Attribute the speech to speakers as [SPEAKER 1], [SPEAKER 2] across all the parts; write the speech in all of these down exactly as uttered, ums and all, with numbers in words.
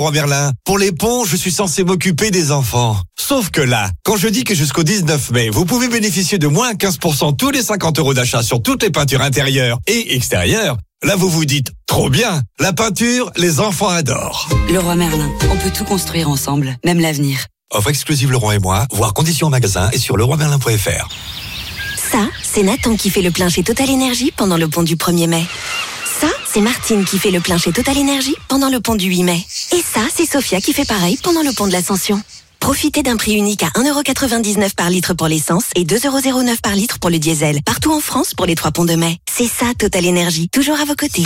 [SPEAKER 1] Roi Merlin, pour les ponts, je suis censé m'occuper des enfants. Sauf que là, quand je dis que jusqu'au dix-neuf mai, vous pouvez bénéficier de moins quinze pour cent tous les cinquante euros d'achat sur toutes les peintures intérieures et extérieures, là vous vous dites, trop bien, la peinture, les enfants adorent.
[SPEAKER 2] Le Roi Merlin, on peut tout construire ensemble, même l'avenir.
[SPEAKER 1] Offre exclusive Leroy et moi, voir conditions en magasin et sur leroy merlin point f r.
[SPEAKER 3] Ça, c'est Nathan qui fait le plein chez Total Energy pendant le pont du premier mai. Ça, c'est Martine qui fait le plein chez Total Energy pendant le pont du huit mai. Et ça, c'est Sophia qui fait pareil pendant le pont de l'Ascension. Profitez d'un prix unique à un euro quatre-vingt-dix-neuf par litre pour l'essence et deux euros zéro neuf par litre pour le diesel. Partout en France pour les trois ponts de mai. C'est ça, Total Energy. Toujours à vos côtés.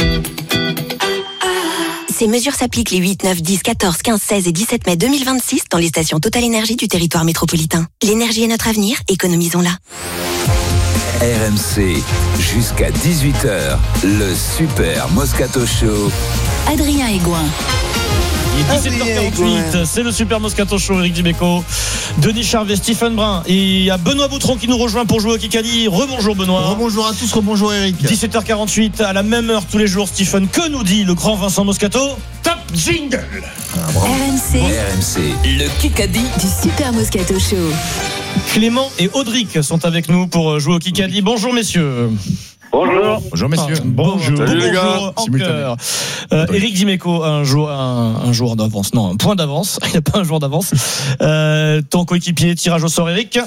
[SPEAKER 3] Ces mesures s'appliquent les huit, neuf, dix, quatorze, quinze, seize et dix-sept mai deux mille vingt-six dans les stations Total Energy du territoire métropolitain. L'énergie est notre avenir, économisons-la.
[SPEAKER 4] R M C, jusqu'à dix-huit heures, le Super Moscato Show.
[SPEAKER 5] Adrien Aigouin.
[SPEAKER 6] Il est dix-sept heures quarante-huit, c'est le Super Moscato Show, Eric Dimeco, Denis Charvet, Stephen Brun. Et il y a Benoît Boutron qui nous rejoint pour jouer au Kikadi. Rebonjour Benoît.
[SPEAKER 7] Rebonjour à tous, rebonjour Eric.
[SPEAKER 6] dix-sept heures quarante-huit, à la même heure tous les jours, Stephen. Que nous dit le grand Vincent Moscato? Top jingle.
[SPEAKER 5] R M C,
[SPEAKER 4] R M C,
[SPEAKER 5] le Kikadi du Super Moscato Show.
[SPEAKER 6] Clément et Audric sont avec nous pour jouer au Kikadi. Bonjour messieurs.
[SPEAKER 8] Bonjour.
[SPEAKER 9] Bonjour messieurs.
[SPEAKER 6] Ah, bonjour.
[SPEAKER 9] Salut les gars.
[SPEAKER 6] En cœur. Euh, Eric Dimeco, un jour, un, un jour d'avance, non, un point d'avance. Il n'y a pas un jour d'avance. Euh, ton coéquipier, tirage au sort, Eric.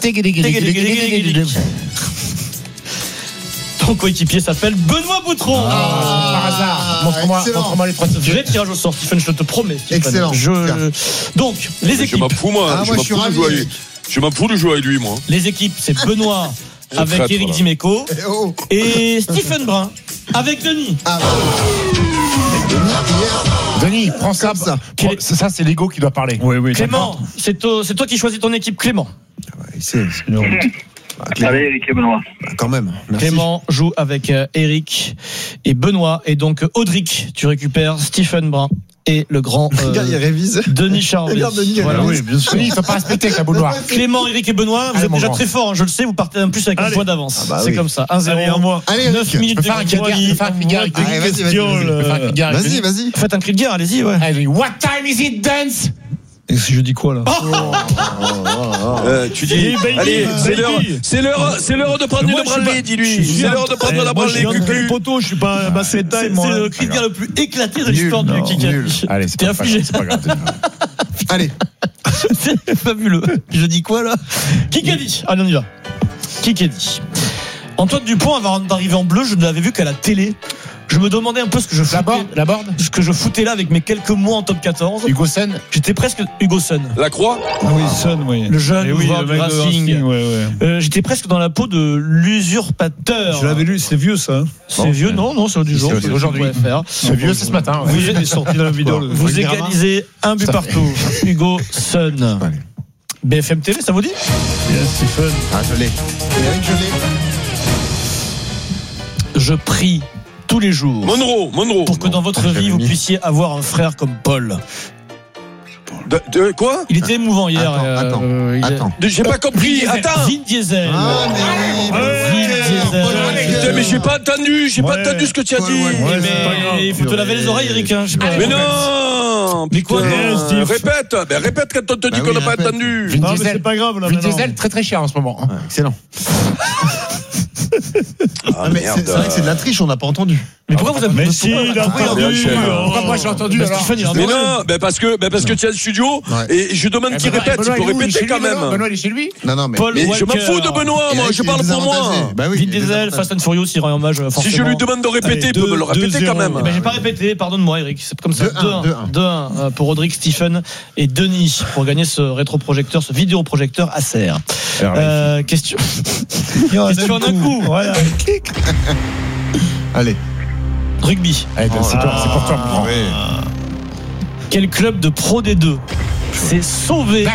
[SPEAKER 6] Ton coéquipier s'appelle Benoît Boutron.
[SPEAKER 7] Ah,
[SPEAKER 9] par hasard. Montre-moi, montre-moi les trois.
[SPEAKER 6] Je vais tirage au sort, Stephen, je te promets. Stephen.
[SPEAKER 7] Excellent.
[SPEAKER 6] Je... Donc, les équipes.
[SPEAKER 8] Je m'en fous, moi.
[SPEAKER 7] Ah,
[SPEAKER 8] je
[SPEAKER 7] moi,
[SPEAKER 8] m'en
[SPEAKER 7] je suis
[SPEAKER 8] fous de
[SPEAKER 7] ravi.
[SPEAKER 8] jouer avec lui. Je m'en fous de jouer avec lui, moi.
[SPEAKER 6] Les équipes, c'est Benoît avec
[SPEAKER 8] traître,
[SPEAKER 6] Eric
[SPEAKER 8] là.
[SPEAKER 6] Dimeco
[SPEAKER 7] Eh oh.
[SPEAKER 6] et Stephen Brun avec Denis.
[SPEAKER 7] Ah, bah.
[SPEAKER 9] Denis, prends ça.
[SPEAKER 7] Comme ça.
[SPEAKER 9] Prends- ça, ça, c'est l'ego qui doit parler. Oui, oui.
[SPEAKER 6] Clément, c'est toi, c'est toi qui choisis ton équipe, Clément.
[SPEAKER 7] C'est, c'est une honte. Bah, Clément.
[SPEAKER 8] Allez, Eric et Benoît.
[SPEAKER 7] Bah, quand même. Merci.
[SPEAKER 6] Clément joue avec euh, Eric et Benoît. Et donc, Audric, tu récupères Stephen Brun et le grand euh,
[SPEAKER 7] Regarde, il révise.
[SPEAKER 6] Denis Charvet.
[SPEAKER 7] Regarde, Denis, il
[SPEAKER 6] Voilà.
[SPEAKER 7] révise.
[SPEAKER 9] Oui, bien sûr. Denis, il ne faut pas respecter avec la boule noire.
[SPEAKER 6] Clément, Eric et Benoît, vous
[SPEAKER 9] Allez,
[SPEAKER 6] êtes
[SPEAKER 9] mon
[SPEAKER 6] déjà
[SPEAKER 9] grand.
[SPEAKER 6] très forts, hein, je le sais, vous partez en plus avec un
[SPEAKER 9] Allez.
[SPEAKER 6] point d'avance.
[SPEAKER 7] Ah bah
[SPEAKER 6] c'est
[SPEAKER 7] oui.
[SPEAKER 6] comme ça, un zéro.
[SPEAKER 9] Allez, à moi.
[SPEAKER 7] Allez,
[SPEAKER 6] neuf
[SPEAKER 7] Eric.
[SPEAKER 6] minutes
[SPEAKER 9] Je peux
[SPEAKER 6] de
[SPEAKER 9] faire un cri de guerre. Je peux faire un cri de guerre avec
[SPEAKER 7] Allez, vas-y, vas-y,
[SPEAKER 9] question,
[SPEAKER 7] vas-y.
[SPEAKER 9] je peux faire un cri de guerre avec
[SPEAKER 7] Vas-y,
[SPEAKER 9] Denis.
[SPEAKER 7] vas-y.
[SPEAKER 6] Faites un cri de guerre, allez-y, ouais.
[SPEAKER 9] Allez, what time is it dance?
[SPEAKER 6] Et si je dis quoi là
[SPEAKER 8] Euh, tu dis,
[SPEAKER 6] Hey, baby,
[SPEAKER 8] allez, c'est
[SPEAKER 6] baby.
[SPEAKER 8] l'heure, c'est l'heure, c'est l'heure de prendre
[SPEAKER 6] Moi,
[SPEAKER 8] une
[SPEAKER 6] je suis
[SPEAKER 8] branlée,
[SPEAKER 6] pas-
[SPEAKER 8] dis-lui. C'est l'heure de prendre la branlée, cucu.
[SPEAKER 9] poteau, je suis pas un basset
[SPEAKER 6] C'est c'est le cri de guerre le plus éclaté de
[SPEAKER 9] Nul,
[SPEAKER 6] l'histoire du
[SPEAKER 9] non,
[SPEAKER 6] Kikadi.
[SPEAKER 9] nul. Allez, c'est
[SPEAKER 6] T'es
[SPEAKER 9] pas
[SPEAKER 6] affligé.
[SPEAKER 9] grave, c'est pas grave.
[SPEAKER 7] Allez.
[SPEAKER 6] C'est fabuleux. Je dis quoi là? Kikadi. Allez, on y va. Kikadi. Antoine Dupont, avant d'arriver en bleu, je ne l'avais vu qu'à la télé. Je me demandais un peu ce que je
[SPEAKER 9] La
[SPEAKER 6] foutais,
[SPEAKER 9] board, la board.
[SPEAKER 6] ce que je foutais là avec mes quelques mois en top quatorze.
[SPEAKER 9] Hugo Sen.
[SPEAKER 6] J'étais presque Hugo Sun,
[SPEAKER 8] La croix.
[SPEAKER 9] Oui, Son, oui.
[SPEAKER 6] le jeune
[SPEAKER 9] Eh oui,
[SPEAKER 6] joueur
[SPEAKER 9] le
[SPEAKER 6] du
[SPEAKER 9] mec de
[SPEAKER 6] Racing.
[SPEAKER 9] Racing, ouais, ouais.
[SPEAKER 6] Euh, j'étais presque dans la peau de l'usurpateur.
[SPEAKER 9] Je l'avais lu, c'est vieux ça.
[SPEAKER 6] C'est
[SPEAKER 9] Bon,
[SPEAKER 6] vieux,
[SPEAKER 9] c'est-
[SPEAKER 6] non, non, c'est du jour.
[SPEAKER 9] c'est- c'est aujourd'hui.
[SPEAKER 6] C'est
[SPEAKER 9] C'est vieux, c'est ce matin.
[SPEAKER 6] Vous-
[SPEAKER 9] Vous êtes sorti dans la vidéo. le-
[SPEAKER 6] Vous
[SPEAKER 9] le diagramme.
[SPEAKER 6] égalisez un but
[SPEAKER 9] Tout à
[SPEAKER 6] partout. Hugo Sun.
[SPEAKER 7] Allez.
[SPEAKER 6] B F M T V, ça vous dit?
[SPEAKER 9] Stephen.
[SPEAKER 7] Ah, je l'ai. Eric, je l'ai.
[SPEAKER 6] Je prie tous les jours
[SPEAKER 8] Monroe, Monroe.
[SPEAKER 6] pour que dans votre
[SPEAKER 7] je l'avais
[SPEAKER 6] vie vous
[SPEAKER 7] mis.
[SPEAKER 6] puissiez avoir un frère comme Paul.
[SPEAKER 8] De, de quoi?
[SPEAKER 6] Il était émouvant hier.
[SPEAKER 7] Attends, attends,
[SPEAKER 6] euh, il est-
[SPEAKER 7] attends.
[SPEAKER 8] De- J'ai pas compris.
[SPEAKER 6] Vin Diesel.
[SPEAKER 8] Attends.
[SPEAKER 6] Vin Diesel.
[SPEAKER 7] Ah, mais oui.
[SPEAKER 6] Vin Diesel.
[SPEAKER 8] Putain, mais j'ai pas entendu. J'ai pas
[SPEAKER 9] Ouais.
[SPEAKER 8] entendu ce que tu as
[SPEAKER 7] Ouais,
[SPEAKER 8] dit.
[SPEAKER 7] ouais,
[SPEAKER 6] Mais,
[SPEAKER 9] Ouais, c'est pas grave.
[SPEAKER 6] il faut te laver les oreilles, Eric. Hein, je sais pas.
[SPEAKER 8] Mais non.
[SPEAKER 6] Mais quoi,
[SPEAKER 8] putain.
[SPEAKER 9] non, Steve.
[SPEAKER 8] Répète. Ben répète quand on te dit
[SPEAKER 7] Bah
[SPEAKER 8] qu'on
[SPEAKER 7] oui,
[SPEAKER 8] n'a pas
[SPEAKER 7] répète.
[SPEAKER 8] entendu.
[SPEAKER 9] Vin
[SPEAKER 6] Non, mais
[SPEAKER 9] Diesel.
[SPEAKER 6] c'est pas grave là.
[SPEAKER 9] Vin
[SPEAKER 6] maintenant.
[SPEAKER 9] Diesel, très très cher en ce moment.
[SPEAKER 7] Ouais, excellent.
[SPEAKER 8] Ah,
[SPEAKER 7] Ah, mais c'est, c'est vrai que c'est de la triche, on n'a pas entendu.
[SPEAKER 6] Mais pourquoi vous avez
[SPEAKER 9] Mais
[SPEAKER 6] pourquoi-
[SPEAKER 9] si, il a
[SPEAKER 6] pourquoi-
[SPEAKER 8] entendu.
[SPEAKER 9] Pourquoi moi j'ai entendu
[SPEAKER 6] Mais
[SPEAKER 9] alors?
[SPEAKER 6] Stephen, il a
[SPEAKER 8] Mais
[SPEAKER 6] entendu.
[SPEAKER 8] non, ben parce que, ben parce que tu es en studio
[SPEAKER 7] Ouais.
[SPEAKER 8] et je demande qu'il
[SPEAKER 9] Benoît-
[SPEAKER 8] répète.
[SPEAKER 9] Benoît,
[SPEAKER 8] Il
[SPEAKER 9] il
[SPEAKER 8] faut
[SPEAKER 9] est où? Il est
[SPEAKER 8] répéter
[SPEAKER 9] chez
[SPEAKER 8] quand
[SPEAKER 9] lui, Benoît
[SPEAKER 8] même.
[SPEAKER 9] Benoît, il est chez lui.
[SPEAKER 7] Non, non, mais.
[SPEAKER 6] Paul
[SPEAKER 8] Mais je m'en
[SPEAKER 6] Walker.
[SPEAKER 8] fous de Benoît, moi.
[SPEAKER 7] Eric,
[SPEAKER 8] Je
[SPEAKER 7] il
[SPEAKER 8] parle
[SPEAKER 7] est
[SPEAKER 8] pour moi.
[SPEAKER 7] désavantagé. Bah oui.
[SPEAKER 6] Vin
[SPEAKER 7] il est
[SPEAKER 6] Diesel,
[SPEAKER 7] désavantagé.
[SPEAKER 6] Fast and Furious, il rend hommage forcément.
[SPEAKER 8] Si je lui demande de répéter, il peut me le répéter quand même.
[SPEAKER 6] Eh ben, j'ai pas répété, pardonne-moi Eric, c'est comme ça.
[SPEAKER 7] deux un,
[SPEAKER 6] deux un,
[SPEAKER 7] deux un.
[SPEAKER 6] deux un euh, pour Rodrigue, Stephen et Denis pour gagner ce rétroprojecteur, ce vidéoprojecteur Acer. Euh, question. question en un coup. Voilà.
[SPEAKER 7] Allez.
[SPEAKER 6] Rugby.
[SPEAKER 9] Allez, c'est toi, c'est pour toi. mon grand.
[SPEAKER 7] Ouais.
[SPEAKER 6] Quel club de Pro D deux s'est sauvé
[SPEAKER 9] Dax.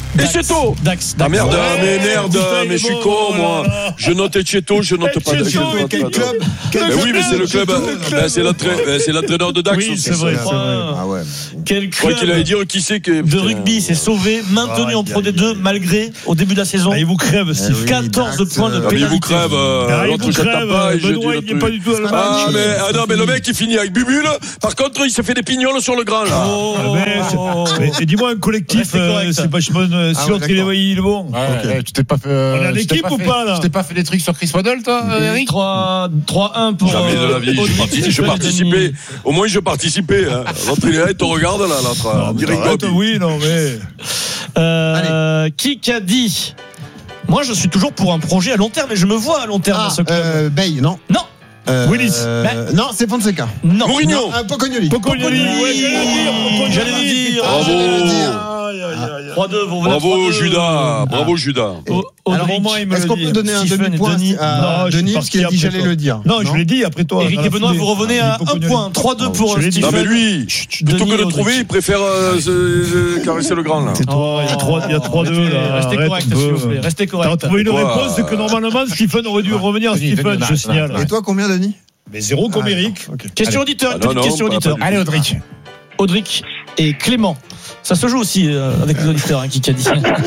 [SPEAKER 8] Et Cheto.
[SPEAKER 6] Dax.
[SPEAKER 8] Ah merde,
[SPEAKER 6] Ouais,
[SPEAKER 8] mais merde,
[SPEAKER 6] putain, il
[SPEAKER 8] mais
[SPEAKER 6] est
[SPEAKER 8] je suis
[SPEAKER 6] bon,
[SPEAKER 8] con,
[SPEAKER 6] oh là
[SPEAKER 8] moi.
[SPEAKER 6] là.
[SPEAKER 8] Je note Cheto, je note pas.
[SPEAKER 7] Cheto, quel club Quel
[SPEAKER 8] Ben
[SPEAKER 7] club
[SPEAKER 8] oui, mais c'est le club. Ben, c'est l'entraîneur ben, c'est l'entraîneur de Dax
[SPEAKER 6] Oui,
[SPEAKER 8] aussi.
[SPEAKER 6] c'est vrai.
[SPEAKER 7] C'est vrai. Ah ouais.
[SPEAKER 6] Quel
[SPEAKER 8] Je crois
[SPEAKER 6] club
[SPEAKER 8] qu'il allait dire qui c'est que.
[SPEAKER 6] de rugby s'est sauvé, maintenu en Pro D deux malgré au début de la saison.
[SPEAKER 9] Ah, il vous crève, Steve.
[SPEAKER 7] oui,
[SPEAKER 6] quatorze
[SPEAKER 7] Dax,
[SPEAKER 6] points de
[SPEAKER 7] euh,
[SPEAKER 8] Ah, mais il vous
[SPEAKER 6] pénalité.
[SPEAKER 8] crève. euh,
[SPEAKER 9] Ah, il
[SPEAKER 8] L'autre,
[SPEAKER 9] vous
[SPEAKER 8] je tape
[SPEAKER 9] crève,
[SPEAKER 8] pas. et je dis
[SPEAKER 9] Benoît,
[SPEAKER 8] le
[SPEAKER 9] il n'est
[SPEAKER 8] truc.
[SPEAKER 9] pas du tout dans le match.
[SPEAKER 8] Ah, mais, ah non, mais le mec, il finit avec Bubule. Par contre, il se fait des pignoles sur le grand, là.
[SPEAKER 6] Oh,
[SPEAKER 9] Ah, mais c'est- mais- et dis-moi, un collectif,
[SPEAKER 6] Restez
[SPEAKER 9] euh,
[SPEAKER 6] correct.
[SPEAKER 9] c'est pas si bon. euh,
[SPEAKER 7] Ah
[SPEAKER 9] Si
[SPEAKER 7] ouais,
[SPEAKER 9] l'autre il est,
[SPEAKER 7] d'accord.
[SPEAKER 9] il est bon.
[SPEAKER 10] Ouais, ouais, tu t'es pas fait. euh,
[SPEAKER 9] On est en
[SPEAKER 10] tu t'es
[SPEAKER 9] équipe
[SPEAKER 10] pas
[SPEAKER 9] ou
[SPEAKER 10] fait-
[SPEAKER 9] pas, là
[SPEAKER 10] Tu t'es pas fait des trucs sur Chris Waddle, toi, euh, Eric
[SPEAKER 6] trois un pour.
[SPEAKER 8] Jamais de la vie. Je,
[SPEAKER 6] Audrey,
[SPEAKER 8] participais, je
[SPEAKER 6] Stephen
[SPEAKER 8] participais.
[SPEAKER 6] Denis.
[SPEAKER 8] Au moins, je participais. Hein. L'autre, il est là, il te regarde, là, l'autre.
[SPEAKER 9] Non, mais
[SPEAKER 8] Direct
[SPEAKER 9] arrête,
[SPEAKER 8] Bobby.
[SPEAKER 9] oui, non, mais.
[SPEAKER 6] Euh, qui qu'a dit Moi, je suis toujours pour un projet à long terme et je me vois à long terme
[SPEAKER 7] Ah,
[SPEAKER 6] dans ce club.
[SPEAKER 7] euh, Bay, non.
[SPEAKER 6] Non,
[SPEAKER 7] Euh,
[SPEAKER 9] Willis.
[SPEAKER 7] euh, Non, c'est Fonseca.
[SPEAKER 6] non.
[SPEAKER 8] Mourinho.
[SPEAKER 7] Non, euh, Pocognoli.
[SPEAKER 9] Pocognoli, ouais, j'allais dire, Pocognoli.
[SPEAKER 6] J'allais le dire.
[SPEAKER 7] Ah, j'allais le dire.
[SPEAKER 9] Aïe, aïe, aïe, aïe.
[SPEAKER 6] trois deux, vous revenez à
[SPEAKER 8] Bravo,
[SPEAKER 6] trois deux.
[SPEAKER 8] Judas. Bravo, Judas.
[SPEAKER 6] O-
[SPEAKER 7] Alors,
[SPEAKER 6] Audric,
[SPEAKER 9] au moins, il me
[SPEAKER 7] Est-ce
[SPEAKER 9] le
[SPEAKER 7] qu'on
[SPEAKER 9] dit.
[SPEAKER 7] peut donner un
[SPEAKER 6] Stephen et
[SPEAKER 7] demi-point
[SPEAKER 6] Denis.
[SPEAKER 7] à
[SPEAKER 9] Non, je suis
[SPEAKER 7] Denis parce qu'il a
[SPEAKER 9] parti
[SPEAKER 7] dit
[SPEAKER 9] après
[SPEAKER 7] j'allais
[SPEAKER 9] toi.
[SPEAKER 7] le dire.
[SPEAKER 9] Non, je l'ai dit après toi.
[SPEAKER 6] Eric
[SPEAKER 9] dans
[SPEAKER 6] et
[SPEAKER 9] la
[SPEAKER 6] Benoît,
[SPEAKER 9] foulée.
[SPEAKER 6] vous revenez à un
[SPEAKER 9] Pocognoli.
[SPEAKER 6] point. trois deux pour
[SPEAKER 9] Je l'ai dit.
[SPEAKER 8] Non, mais
[SPEAKER 6] Stephen.
[SPEAKER 8] lui, plutôt
[SPEAKER 6] Denis
[SPEAKER 8] que de
[SPEAKER 6] et
[SPEAKER 8] le trouver,
[SPEAKER 6] Audric.
[SPEAKER 8] il préfère euh, se- se caresser le grand, là.
[SPEAKER 9] C'est toi, il y a trois- il y a trois deux là.
[SPEAKER 6] Restez
[SPEAKER 9] Arrête
[SPEAKER 6] correct,
[SPEAKER 9] un peu.
[SPEAKER 6] s'il vous plaît. Restez
[SPEAKER 9] T'as
[SPEAKER 6] correct.
[SPEAKER 9] trouvé une
[SPEAKER 8] Ouais.
[SPEAKER 9] réponse que normalement Stephen aurait dû revenir à
[SPEAKER 10] Denis,
[SPEAKER 9] Stephen,
[SPEAKER 10] Denis,
[SPEAKER 9] je
[SPEAKER 10] non,
[SPEAKER 9] signale.
[SPEAKER 10] non,
[SPEAKER 7] Et toi, combien, Denis?
[SPEAKER 9] Mais zéro comme
[SPEAKER 7] Ah,
[SPEAKER 9] Eric.
[SPEAKER 7] d'accord, ok.
[SPEAKER 6] Question auditeur, une
[SPEAKER 8] Ah, non,
[SPEAKER 6] petite
[SPEAKER 8] non,
[SPEAKER 6] question
[SPEAKER 8] pas-
[SPEAKER 6] auditeur.
[SPEAKER 8] pas du
[SPEAKER 10] Allez, Audric.
[SPEAKER 6] Audric et Clément. Ça se joue aussi euh, avec les auditeurs, hein, qui qu'a dit.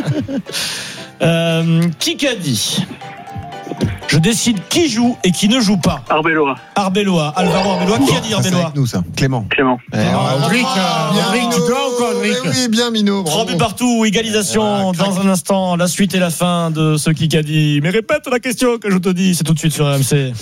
[SPEAKER 6] euh, qui qu'a dit Je décide qui joue et qui ne joue pas.
[SPEAKER 11] Arbeloa,
[SPEAKER 6] Arbeloa, Alvaro Arbeloa. Qui a dit
[SPEAKER 7] Ça, c'est
[SPEAKER 6] Arbeloa
[SPEAKER 7] avec nous, ça. Clément.
[SPEAKER 11] Clément.
[SPEAKER 7] Eh,
[SPEAKER 10] Audric,
[SPEAKER 7] bravo,
[SPEAKER 10] euh, Audric, tu
[SPEAKER 7] Minot.
[SPEAKER 10] dois ou quoi, Audric
[SPEAKER 7] Eh oui, bien, Minot.
[SPEAKER 6] Trois
[SPEAKER 7] bravo.
[SPEAKER 6] buts partout, égalisation
[SPEAKER 7] Ah, crac.
[SPEAKER 6] dans un instant, la suite et la fin de ce qui a dit. Mais répète la question que je te dis, c'est tout de suite sur R M C.